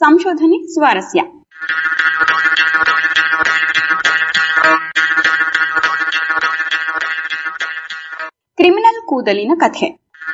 ಸಂಶೋಧನೆ ಸ್ವಾರಸ್ಯ. ಕ್ರಿಮಿನಲ್ ಕೂದಲಿನ ಕಥೆ.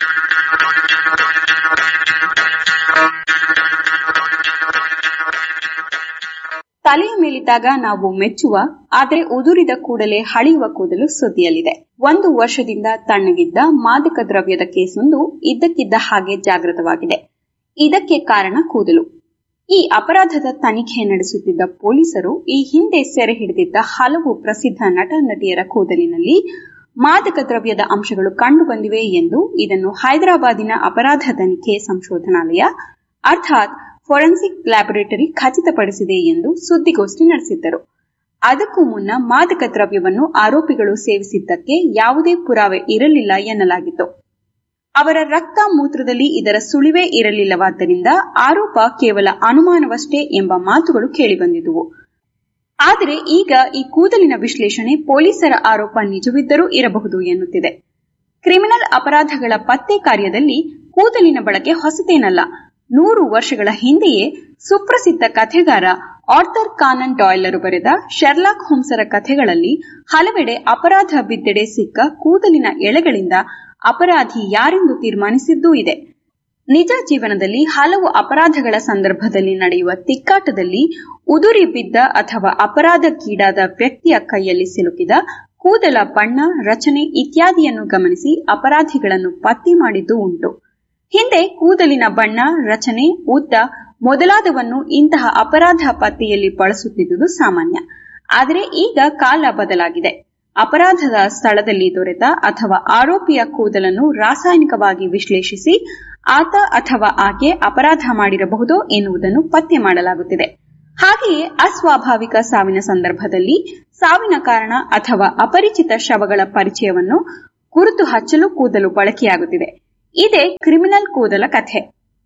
ತಲೆಯ ಮೇಲಿದ್ದಾಗ ನಾವು ಮೆಚ್ಚುವ, ಆದರೆ ಉದುರಿದ ಕೂಡಲೇ ಹಳಿಯುವ ಕೂದಲು ಸುದ್ದಿಯಲ್ಲಿದೆ. 1 ವರ್ಷದಿಂದ ತಣ್ಣಗಿದ್ದ ಮಾದಕ ದ್ರವ್ಯದ ಕೇಸೊಂದು ಇದ್ದಕ್ಕಿದ್ದ ಹಾಗೆ ಜಾಗೃತವಾಗಿದೆ. ಇದಕ್ಕೆ ಕಾರಣ ಕೂದಲು. ಈ ಅಪರಾಧದ ತನಿಖೆ ನಡೆಸುತ್ತಿದ್ದ ಪೊಲೀಸರು ಈ ಹಿಂದೆ ಸೆರೆ ಹಿಡಿದಿದ್ದ ಹಲವು ಪ್ರಸಿದ್ಧ ನಟ ನಟಿಯರ ಕೂದಲಿನಲ್ಲಿ ಮಾದಕ ದ್ರವ್ಯದ ಅಂಶಗಳು ಕಂಡುಬಂದಿವೆ ಎಂದು ಇದನ್ನು ಹೈದರಾಬಾದಿನ ಅಪರಾಧ ತನಿಖೆ ಸಂಶೋಧನಾಲಯ ಅರ್ಥಾತ್ ಫೋರೆನ್ಸಿಕ್ ಲ್ಯಾಬೊರೇಟರಿ ಖಚಿತಪಡಿಸಿದೆ ಎಂದು ಸುದ್ದಿಗೋಷ್ಠಿ ನಡೆಸಿದ್ದರು. ಅದಕ್ಕೂ ಮುನ್ನ ಮಾದಕ ದ್ರವ್ಯವನ್ನು ಆರೋಪಿಗಳು ಸೇವಿಸಿದ್ದಕ್ಕೆ ಯಾವುದೇ ಪುರಾವೆ ಇರಲಿಲ್ಲ ಎನ್ನಲಾಗಿತ್ತು. ಅವರ ರಕ್ತ ಮೂತ್ರದಲ್ಲಿ ಇದರ ಸುಳಿವೇ ಇರಲಿಲ್ಲವಾದ್ದರಿಂದ ಆರೋಪ ಕೇವಲ ಅನುಮಾನವಷ್ಟೇ ಎಂಬ ಮಾತುಗಳು ಕೇಳಿಬಂದಿದ್ದುವು. ಆದರೆ ಈಗ ಈ ಕೂದಲಿನ ವಿಶ್ಲೇಷಣೆ ಪೊಲೀಸರ ಆರೋಪ ನಿಜವಿದ್ದರೂ ಇರಬಹುದು ಎನ್ನುತ್ತಿದೆ. ಕ್ರಿಮಿನಲ್ ಅಪರಾಧಗಳ ಪತ್ತೆ ಕಾರ್ಯದಲ್ಲಿ ಕೂದಲಿನ ಬಳಕೆ ಹೊಸತೇನಲ್ಲ. 100 ವರ್ಷಗಳ ಹಿಂದೆಯೇ ಸುಪ್ರಸಿದ್ಧ ಕಥೆಗಾರ ಆರ್ಥರ್ ಕಾನನ್ ಡಾಯ್ಲರು ಬರೆದ ಶೆರ್ಲಾಕ್ ಹೋಮ್ಸರ ಕಥೆಗಳಲ್ಲಿ ಹಲವೆಡೆ ಅಪರಾಧ ಬಿದ್ದೆಡೆ ಸಿಕ್ಕ ಕೂದಲಿನ ಎಳೆಗಳಿಂದ ಅಪರಾಧಿ ಯಾರೆಂದು ತೀರ್ಮಾನಿಸಿದ್ದೂ ಇದೆ. ನಿಜ ಜೀವನದಲ್ಲಿ ಹಲವು ಅಪರಾಧಗಳ ಸಂದರ್ಭದಲ್ಲಿ ನಡೆಯುವ ತಿಕ್ಕಾಟದಲ್ಲಿ ಉದುರಿ ಬಿದ್ದ ಅಥವಾ ಅಪರಾಧಕ್ಕೀಡಾದ ವ್ಯಕ್ತಿಯ ಕೈಯಲ್ಲಿ ಸಿಲುಕಿದ ಕೂದಲ ಬಣ್ಣ, ರಚನೆ ಇತ್ಯಾದಿಯನ್ನು ಗಮನಿಸಿ ಅಪರಾಧಿಗಳನ್ನು ಪತ್ತೆ ಮಾಡಿದ್ದೂ ಉಂಟು. ಹಿಂದೆ ಕೂದಲಿನ ಬಣ್ಣ, ರಚನೆ, ಉದ್ದ ಮೊದಲಾದವನ್ನು ಇಂತಹ ಅಪರಾಧ ಪತ್ತೆಯಲ್ಲಿ ಬಳಸುತ್ತಿದ್ದುದು ಸಾಮಾನ್ಯ. ಆದರೆ ಈಗ ಕಾಲ ಬದಲಾಗಿದೆ. ಅಪರಾಧದ ಸ್ಥಳದಲ್ಲಿ ದೊರೆತ ಅಥವಾ ಆರೋಪಿಯ ಕೂದಲನ್ನು ರಾಸಾಯನಿಕವಾಗಿ ವಿಶ್ಲೇಷಿಸಿ ಆತ ಅಥವಾ ಆಕೆ ಅಪರಾಧ ಮಾಡಿರಬಹುದೋ ಎನ್ನುವುದನ್ನು ಪತ್ತೆ ಮಾಡಲಾಗುತ್ತಿದೆ. ಹಾಗೆಯೇ ಅಸ್ವಾಭಾವಿಕ ಸಾವಿನ ಸಂದರ್ಭದಲ್ಲಿ ಸಾವಿನ ಕಾರಣ ಅಥವಾ ಅಪರಿಚಿತ ಶವಗಳ ಪರಿಚಯವನ್ನು ಗುರುತು ಹಚ್ಚಲು ಕೂದಲು ಬಳಕೆಯಾಗುತ್ತಿದೆ. ಇದೇ ಕ್ರಿಮಿನಲ್ ಕೂದಲ ಕಥೆ.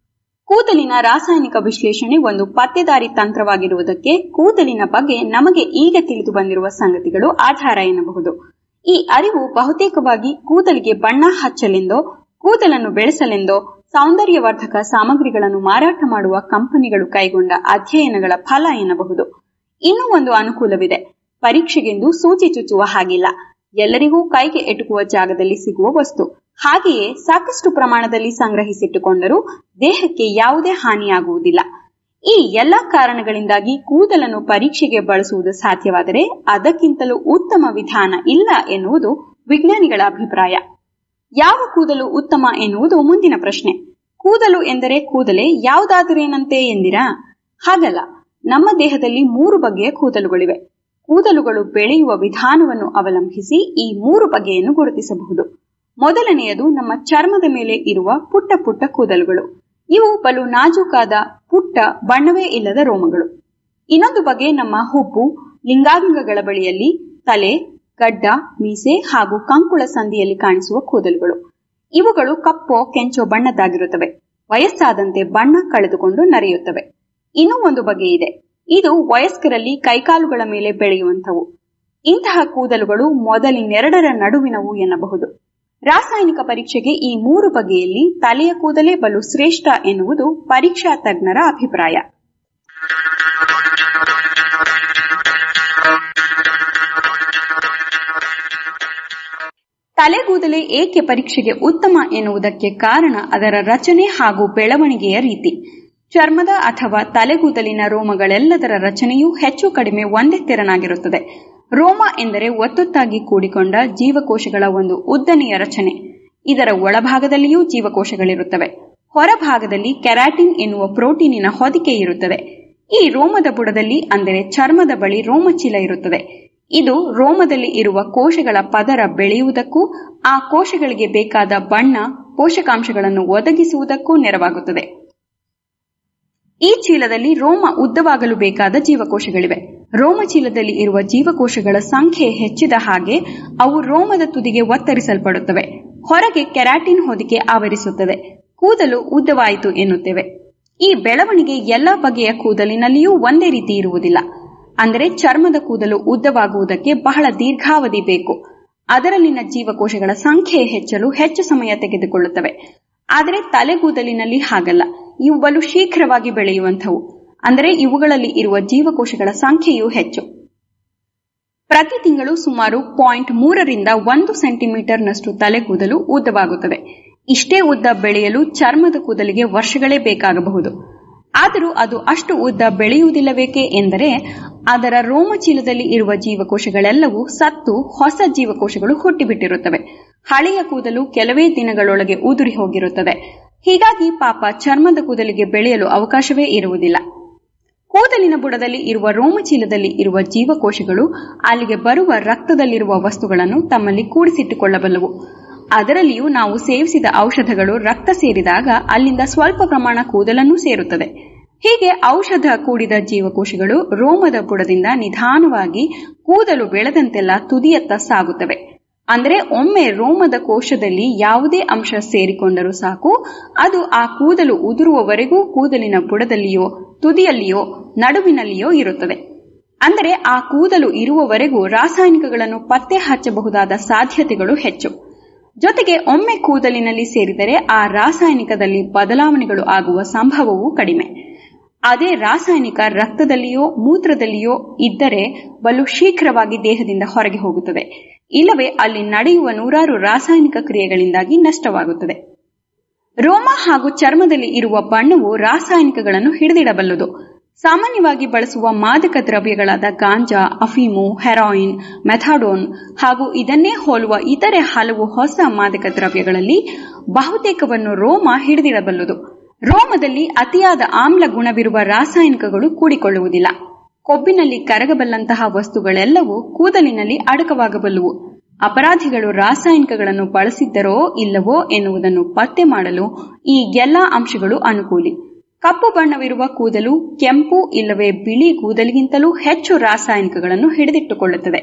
ಕೂದಲಿನ ರಾಸಾಯನಿಕ ವಿಶ್ಲೇಷಣೆ ಒಂದು ಪತ್ತೆದಾರಿ ತಂತ್ರವಾಗಿರುವುದಕ್ಕೆ ಕೂದಲಿನ ಬಗ್ಗೆ ನಮಗೆ ಈಗ ತಿಳಿದು ಬಂದಿರುವ ಸಂಗತಿಗಳು ಆಧಾರ ಎನ್ನಬಹುದು. ಈ ಅರಿವು ಬಹುತೇಕವಾಗಿ ಕೂದಲಿಗೆ ಬಣ್ಣ ಹಚ್ಚಲೆಂದೋ, ಕೂದಲನ್ನು ಬೆಳೆಸಲೆಂದೋ ಸೌಂದರ್ಯವರ್ಧಕ ಸಾಮಗ್ರಿಗಳನ್ನು ಮಾರಾಟ ಮಾಡುವ ಕಂಪನಿಗಳು ಕೈಗೊಂಡ ಅಧ್ಯಯನಗಳ ಫಲ ಎನ್ನಬಹುದು. ಇನ್ನೂ ಒಂದು ಅನುಕೂಲವಿದೆ. ಪರೀಕ್ಷೆಗೆಂದು ಸೂಚಿ ಚುಚ್ಚುವ ಹಾಗಿಲ್ಲ. ಎಲ್ಲರಿಗೂ ಕೈಗೆ ಎಟುಕುವ ಜಾಗದಲ್ಲಿ ಸಿಗುವ ವಸ್ತು. ಹಾಗೆಯೇ ಸಾಕಷ್ಟು ಪ್ರಮಾಣದಲ್ಲಿ ಸಂಗ್ರಹಿಸಿಟ್ಟುಕೊಂಡರೂ ದೇಹಕ್ಕೆ ಯಾವುದೇ ಹಾನಿಯಾಗುವುದಿಲ್ಲ. ಈ ಎಲ್ಲಾ ಕಾರಣಗಳಿಂದಾಗಿ ಕೂದಲನ್ನು ಪರೀಕ್ಷೆಗೆ ಬಳಸುವುದು ಸಾಧ್ಯವಾದರೆ ಅದಕ್ಕಿಂತಲೂ ಉತ್ತಮ ವಿಧಾನ ಇಲ್ಲ ಎನ್ನುವುದು ವಿಜ್ಞಾನಿಗಳ ಅಭಿಪ್ರಾಯ. ಯಾವ ಕೂದಲು ಉತ್ತಮ ಎನ್ನುವುದು ಮುಂದಿನ ಪ್ರಶ್ನೆ. ಕೂದಲು ಎಂದರೆ ಕೂದಲೇ ಯಾವುದಾದರೇನಂತೆ ಎಂದಿರಾ? ಹಾಗಲ್ಲ. ನಮ್ಮ ದೇಹದಲ್ಲಿ 3 ಬಗೆಯ ಕೂದಲುಗಳಿವೆ. ಕೂದಲುಗಳು ಬೆಳೆಯುವ ವಿಧಾನವನ್ನು ಅವಲಂಬಿಸಿ ಈ 3 ಬಗೆಯನ್ನು ಗುರುತಿಸಬಹುದು. ಮೊದಲನೆಯದು ನಮ್ಮ ಚರ್ಮದ ಮೇಲೆ ಇರುವ ಪುಟ್ಟ ಪುಟ್ಟ ಕೂದಲುಗಳು. ಇವು ಬಲು ನಾಜೂಕಾದ ಪುಟ್ಟ ಬಣ್ಣವೇ ಇಲ್ಲದ ರೋಮಗಳು. ಇನ್ನೊಂದು ಬಗೆ ನಮ್ಮ ಹುಬ್ಬು, ಲಿಂಗಾಂಗಗಳ ಬಳಿಯಲ್ಲಿ, ತಲೆ, ಗಡ್ಡ, ಮೀಸೆ ಹಾಗೂ ಕಂಕುಳ ಸಂದಿಯಲ್ಲಿ ಕಾಣಿಸುವ ಕೂದಲುಗಳು. ಇವುಗಳು ಕಪ್ಪೋ ಕೆಂಚೋ ಬಣ್ಣದ್ದಾಗಿರುತ್ತವೆ. ವಯಸ್ಸಾದಂತೆ ಬಣ್ಣ ಕಳೆದುಕೊಂಡು ನರೆಯುತ್ತವೆ. ಇನ್ನೂ ಒಂದು ಬಗೆ ಇದೆ. ಇದು ವಯಸ್ಕರಲ್ಲಿ ಕೈಕಾಲುಗಳ ಮೇಲೆ ಬೆಳೆಯುವಂಥವು. ಇಂತಹ ಕೂದಲುಗಳು ಮೊದಲಿನೆರಡರ ನಡುವಿನವು ಎನ್ನಬಹುದು. ರಾಸಾಯನಿಕ ಪರೀಕ್ಷೆಗೆ ಈ 3 ಬಗೆಯಲ್ಲಿ ತಲೆಯ ಕೂದಲೇ ಬಲು ಶ್ರೇಷ್ಠ ಎನ್ನುವುದು ಪರೀಕ್ಷಾ ತಜ್ಞರ ಅಭಿಪ್ರಾಯ. ತಲೆಗೂದಲೇ ಏಕೆ ಪರೀಕ್ಷೆಗೆ ಉತ್ತಮ ಎನ್ನುವುದಕ್ಕೆ ಕಾರಣ ಅದರ ರಚನೆ ಹಾಗೂ ಬೆಳವಣಿಗೆಯ ರೀತಿ. ಚರ್ಮದ ಅಥವಾ ತಲೆಗೂದಲಿನ ರೋಮಗಳೆಲ್ಲದರ ರಚನೆಯೂ ಹೆಚ್ಚು ಕಡಿಮೆ ಒಂದೇ ತೆರನಾಗಿರುತ್ತದೆ. ರೋಮ ಎಂದರೆ ಒತ್ತೊತ್ತಾಗಿ ಕೂಡಿಕೊಂಡ ಜೀವಕೋಶಗಳ ಒಂದು ಉದ್ದನೆಯ ರಚನೆ. ಇದರ ಒಳಭಾಗದಲ್ಲಿಯೂ ಜೀವಕೋಶಗಳಿರುತ್ತವೆ. ಹೊರಭಾಗದಲ್ಲಿ ಕೆರಾಟಿನ್ ಎನ್ನುವ ಪ್ರೋಟೀನಿನ ಹೊದಿಕೆ ಇರುತ್ತದೆ. ಈ ರೋಮದ ಬುಡದಲ್ಲಿ ಅಂದರೆ ಚರ್ಮದ ಬಳಿ ರೋಮಚೀಲ ಇರುತ್ತದೆ. ಇದು ರೋಮದಲ್ಲಿ ಇರುವ ಕೋಶಗಳ ಪದರ ಬೆಳೆಯುವುದಕ್ಕೂ ಆ ಕೋಶಗಳಿಗೆ ಬೇಕಾದ ಬಣ್ಣ, ಪೋಷಕಾಂಶಗಳನ್ನು ಒದಗಿಸುವುದಕ್ಕೂ ನೆರವಾಗುತ್ತದೆ. ಈ ಚೀಲದಲ್ಲಿ ರೋಮ ಉದ್ದವಾಗಲು ಬೇಕಾದ ಜೀವಕೋಶಗಳಿವೆ. ರೋಮಚೀಲದಲ್ಲಿ ಇರುವ ಜೀವಕೋಶಗಳ ಸಂಖ್ಯೆ ಹೆಚ್ಚಿದ ಹಾಗೆ ಅವು ರೋಮದ ತುದಿಗೆ ಒತ್ತರಿಸಲ್ಪಡುತ್ತವೆ. ಹೊರಗೆ ಕೆರಾಟಿನ್ ಹೊದಿಕೆ ಆವರಿಸುತ್ತದೆ. ಕೂದಲು ಉದ್ದವಾಯಿತು ಎನ್ನುತ್ತೇವೆ. ಈ ಬೆಳವಣಿಗೆ ಎಲ್ಲ ಬಗೆಯ ಕೂದಲಿನಲ್ಲಿಯೂ ಒಂದೇ ರೀತಿ ಇರುವುದಿಲ್ಲ. ಅಂದರೆ ಚರ್ಮದ ಕೂದಲು ಉದ್ದವಾಗುವುದಕ್ಕೆ ಬಹಳ ದೀರ್ಘಾವಧಿ ಬೇಕು. ಅದರಲ್ಲಿನ ಜೀವಕೋಶಗಳ ಸಂಖ್ಯೆ ಹೆಚ್ಚಲು ಹೆಚ್ಚು ಸಮಯ ತೆಗೆದುಕೊಳ್ಳುತ್ತವೆ. ಆದರೆ ತಲೆಗೂದಲಿನಲ್ಲಿ ಹಾಗಲ್ಲ. ಇವು ಬಲು ಶೀಘ್ರವಾಗಿ ಬೆಳೆಯುವಂಥವು. ಅಂದರೆ ಇವುಗಳಲ್ಲಿ ಇರುವ ಜೀವಕೋಶಗಳ ಸಂಖ್ಯೆಯೂ ಹೆಚ್ಚು. ಪ್ರತಿ ತಿಂಗಳು ಸುಮಾರು 0.3 ರಿಂದ 1 ಸೆಂಟಿಮೀಟರ್ನಷ್ಟು ತಲೆ ಕೂದಲು ಉದ್ದವಾಗುತ್ತದೆ. ಇಷ್ಟೇ ಉದ್ದ ಬೆಳೆಯಲು ಚರ್ಮದ ಕೂದಲಿಗೆ ವರ್ಷಗಳೇ ಬೇಕಾಗಬಹುದು. ಆದರೂ ಅದು ಅಷ್ಟು ಉದ್ದ ಬೆಳೆಯುವುದಿಲ್ಲವೇಕೆ ಎಂದರೆ ಅದರ ರೋಮಚೀಲದಲ್ಲಿ ಇರುವ ಜೀವಕೋಶಗಳೆಲ್ಲವೂ ಸತ್ತು ಹೊಸ ಜೀವಕೋಶಗಳು ಹುಟ್ಟಿಬಿಟ್ಟಿರುತ್ತವೆ. ಹಳೆಯ ಕೂದಲು ಕೆಲವೇ ದಿನಗಳೊಳಗೆ ಉದುರಿ ಹೋಗಿರುತ್ತದೆ. ಹೀಗಾಗಿ ಪಾಪ ಚರ್ಮದ ಕೂದಲಿಗೆ ಬೆಳೆಯಲು ಅವಕಾಶವೇ ಇರುವುದಿಲ್ಲ. ಕೂದಲಿನ ಬುಡದಲ್ಲಿ ಇರುವ ರೋಮಚೀಲದಲ್ಲಿ ಇರುವ ಜೀವಕೋಶಗಳು ಅಲ್ಲಿಗೆ ಬರುವ ರಕ್ತದಲ್ಲಿರುವ ವಸ್ತುಗಳನ್ನು ತಮ್ಮಲ್ಲಿ ಕೂಡಿಸಿಟ್ಟುಕೊಳ್ಳಬಲ್ಲವು. ಅದರಲ್ಲಿಯೂ ನಾವು ಸೇವಿಸಿದ ಔಷಧಗಳು ರಕ್ತ ಸೇರಿದಾಗ ಅಲ್ಲಿಂದ ಸ್ವಲ್ಪ ಪ್ರಮಾಣ ಕೂದಲನ್ನು ಸೇರುತ್ತದೆ. ಹೀಗೆ ಔಷಧ ಕೂಡಿದ ಜೀವಕೋಶಗಳು ರೋಮದ ಬುಡದಿಂದ ನಿಧಾನವಾಗಿ ಕೂದಲು ಬೆಳೆದಂತೆಲ್ಲ ತುದಿಯತ್ತ ಸಾಗುತ್ತವೆ. ಅಂದರೆ ಒಮ್ಮೆ ರೋಮದ ಕೋಶದಲ್ಲಿ ಯಾವುದೇ ಅಂಶ ಸೇರಿಕೊಂಡರೂ ಸಾಕು, ಅದು ಆ ಕೂದಲು ಉದುರುವವರೆಗೂ ಕೂದಲಿನ ಬುಡದಲ್ಲಿಯೋ ತುದಿಯಲ್ಲಿಯೋ ನಡುವಿನಲ್ಲಿಯೋ ಇರುತ್ತದೆ. ಅಂದರೆ ಆ ಕೂದಲು ಇರುವವರೆಗೂ ರಾಸಾಯನಿಕಗಳನ್ನು ಪತ್ತೆ ಹಚ್ಚಬಹುದಾದ ಸಾಧ್ಯತೆಗಳು ಹೆಚ್ಚು. ಜೊತೆಗೆ ಒಮ್ಮೆ ಕೂದಲಿನಲ್ಲಿ ಸೇರಿದರೆ ಆ ರಾಸಾಯನಿಕದಲ್ಲಿ ಬದಲಾವಣೆಗಳು ಆಗುವ ಸಂಭವವೂ ಕಡಿಮೆ. ಅದೇ ರಾಸಾಯನಿಕ ರಕ್ತದಲ್ಲಿಯೋ ಮೂತ್ರದಲ್ಲಿಯೋ ಇದ್ದರೆ ಬಲು ಶೀಘ್ರವಾಗಿ ದೇಹದಿಂದ ಹೊರಗೆ ಹೋಗುತ್ತದೆ. ಇಲ್ಲವೇ ಅಲ್ಲಿ ನಡೆಯುವ ನೂರಾರು ರಾಸಾಯನಿಕ ಕ್ರಿಯೆಗಳಿಂದಾಗಿ ನಷ್ಟವಾಗುತ್ತದೆ. ರೋಮ ಹಾಗೂ ಚರ್ಮದಲ್ಲಿ ಇರುವ ಬಣ್ಣವು ರಾಸಾಯನಿಕಗಳನ್ನು ಹಿಡಿದಿಡಬಲ್ಲದು. ಸಾಮಾನ್ಯವಾಗಿ ಬಳಸುವ ಮಾದಕ ದ್ರವ್ಯಗಳಾದ ಗಾಂಜಾ, ಅಫೀಮು, ಹೆರಾಯಿನ್, ಮೆಥಾಡೋನ್ ಹಾಗೂ ಇದನ್ನೇ ಹೋಲುವ ಇತರೆ ಹಲವು ಹೊಸ ಮಾದಕ ದ್ರವ್ಯಗಳಲ್ಲಿ ಬಹುತೇಕವನ್ನು ರೋಮ ಹಿಡಿದಿಡಬಲ್ಲದು. ರೋಮದಲ್ಲಿ ಅತಿಯಾದ ಆಮ್ಲ ಗುಣವಿರುವ ರಾಸಾಯನಿಕಗಳು ಕೂಡಿಕೊಳ್ಳುವುದಿಲ್ಲ. ಕೊಬ್ಬಿನಲ್ಲಿ ಕರಗಬಲ್ಲಂತಹ ವಸ್ತುಗಳೆಲ್ಲವೂ ಕೂದಲಿನಲ್ಲಿ ಅಡಕವಾಗಬಲ್ಲವು. ಅಪರಾಧಿಗಳು ರಾಸಾಯನಿಕಗಳನ್ನು ಬಳಸಿದ್ದರೋ ಇಲ್ಲವೋ ಎನ್ನುವುದನ್ನು ಪತ್ತೆ ಮಾಡಲು ಈ ಎಲ್ಲಾ ಅಂಶಗಳು ಅನುಕೂಲಿ. ಕಪ್ಪು ಬಣ್ಣವಿರುವ ಕೂದಲು ಕೆಂಪು ಇಲ್ಲವೇ ಬಿಳಿ ಕೂದಲಿಗಿಂತಲೂ ಹೆಚ್ಚು ರಾಸಾಯನಿಕಗಳನ್ನು ಹಿಡಿದಿಟ್ಟುಕೊಳ್ಳುತ್ತದೆ.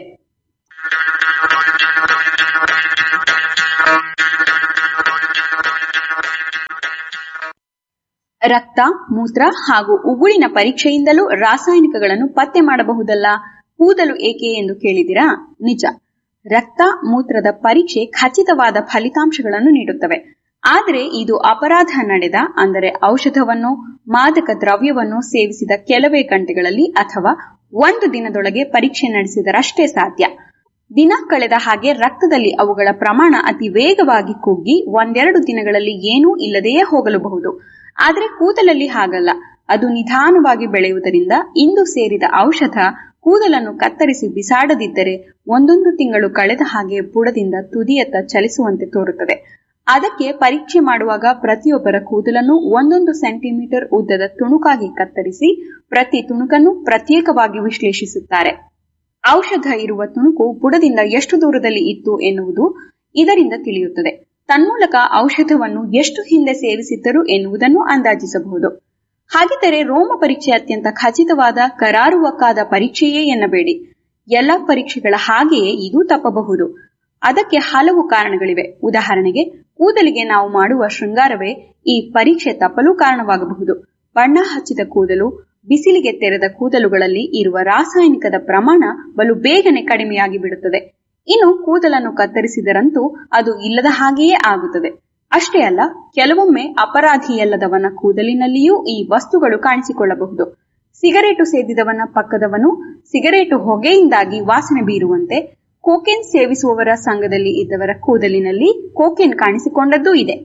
ರಕ್ತ, ಮೂತ್ರ ಹಾಗೂ ಉಗುಳಿನ ಪರೀಕ್ಷೆಯಿಂದಲೂ ರಾಸಾಯನಿಕಗಳನ್ನು ಪತ್ತೆ ಮಾಡಬಹುದಲ್ಲ, ಕೂದಲು ಏಕೆ ಎಂದು ಕೇಳಿದಿರಾ? ನಿಜ. ರಕ್ತ, ಮೂತ್ರದ ಪರೀಕ್ಷೆ ಖಚಿತವಾದ ಫಲಿತಾಂಶಗಳನ್ನು ನೀಡುತ್ತವೆ. ಆದರೆ ಇದು ಅಪರಾಧ ನಡೆದ, ಅಂದರೆ ಔಷಧವನ್ನು, ಮಾದಕ ದ್ರವ್ಯವನ್ನು ಸೇವಿಸಿದ ಕೆಲವೇ ಗಂಟೆಗಳಲ್ಲಿ ಅಥವಾ ಒಂದು ದಿನದೊಳಗೆ ಪರೀಕ್ಷೆ ನಡೆಸಿದರಷ್ಟೇ ಸಾಧ್ಯ. ದಿನ ಕಳೆದ ಹಾಗೆ ರಕ್ತದಲ್ಲಿ ಅವುಗಳ ಪ್ರಮಾಣ ಅತಿ ವೇಗವಾಗಿ ಕುಗ್ಗಿ 1-2 ದಿನಗಳಲ್ಲಿ ಏನೂ ಇಲ್ಲದೆಯೇ ಹೋಗಲುಬಹುದು. ಆದರೆ ಕೂದಲಲ್ಲಿ ಹಾಗಲ್ಲ. ಅದು ನಿಧಾನವಾಗಿ ಬೆಳೆಯುವುದರಿಂದ ಇಂದು ಸೇರಿದ ಔಷಧ ಕೂದಲನ್ನು ಕತ್ತರಿಸಿ ಬಿಸಾಡದಿದ್ದರೆ 1 ತಿಂಗಳು ಕಳೆದ ಹಾಗೆ ಬುಡದಿಂದ ತುದಿಯತ್ತ ಚಲಿಸುವಂತೆ ತೋರುತ್ತದೆ. ಅದಕ್ಕೆ ಪರೀಕ್ಷೆ ಮಾಡುವಾಗ ಪ್ರತಿಯೊಬ್ಬರ ಕೂದಲನ್ನು 1 ಸೆಂಟಿಮೀಟರ್ ಉದ್ದದ ತುಣುಕಾಗಿ ಕತ್ತರಿಸಿ ಪ್ರತಿ ತುಣುಕನ್ನು ಪ್ರತ್ಯೇಕವಾಗಿ ವಿಶ್ಲೇಷಿಸುತ್ತಾರೆ. ಔಷಧ ಇರುವ ತುಣುಕು ಬುಡದಿಂದ ಎಷ್ಟು ದೂರದಲ್ಲಿ ಇತ್ತು ಎನ್ನುವುದು ಇದರಿಂದ ತಿಳಿಯುತ್ತದೆ. ತನ್ಮೂಲಕ ಔಷಧವನ್ನು ಎಷ್ಟು ಹಿಂದೆ ಸೇವಿಸಿದ್ದರು ಎನ್ನುವುದನ್ನು ಅಂದಾಜಿಸಬಹುದು. ಹಾಗಿದ್ದರೆ ರೋಮ ಪರೀಕ್ಷೆ ಅತ್ಯಂತ ಖಚಿತವಾದ, ಕರಾರುವಕ್ಕಾದ ಪರೀಕ್ಷೆಯೇ ಎನ್ನಬೇಡಿ. ಎಲ್ಲ ಪರೀಕ್ಷೆಗಳ ಹಾಗೆಯೇ ಇದು ತಪ್ಪಬಹುದು. ಅದಕ್ಕೆ ಹಲವು ಕಾರಣಗಳಿವೆ. ಉದಾಹರಣೆಗೆ, ಕೂದಲಿಗೆ ನಾವು ಮಾಡುವ ಶೃಂಗಾರವೇ ಈ ಪರೀಕ್ಷೆ ತಪ್ಪಲು ಕಾರಣವಾಗಬಹುದು. ಬಣ್ಣ ಹಚ್ಚಿದ ಕೂದಲು, ಬಿಸಿಲಿಗೆ ತೆರೆದ ಕೂದಲುಗಳಲ್ಲಿ ಇರುವ ರಾಸಾಯನಿಕದ ಪ್ರಮಾಣ ಬಲು ಬೇಗನೆ ಕಡಿಮೆಯಾಗಿ ಬಿಡುತ್ತದೆ. ಇನ್ನು ಕೂದಲನ್ನು ಕತ್ತರಿಸಿದರಂತೂ ಅದು ಇಲ್ಲದ ಹಾಗೆಯೇ ಆಗುತ್ತದೆ. ಅಷ್ಟೇ ಅಲ್ಲ, ಕೆಲವೊಮ್ಮೆ ಅಪರಾಧಿಯಲ್ಲದವನ ಕೂದಲಿನಲ್ಲಿಯೂ ಈ ವಸ್ತುಗಳು ಕಾಣಿಸಿಕೊಳ್ಳಬಹುದು. ಸಿಗರೇಟು ಸೇದಿದವನ ಪಕ್ಕದವನು ಸಿಗರೇಟು ಹೊಗೆಯಿಂದಾಗಿ ವಾಸನೆ ಬೀರುವಂತೆ ಕೋಕೇನ್ ಸೇವಿಸುವವರ ಸಂಘದಲ್ಲಿ ಇದ್ದವರ ಕೂದಲಿನಲ್ಲಿ ಕೋಕೇನ್ ಕಾಣಿಸಿಕೊಂಡದ್ದೂ ಇದೆ.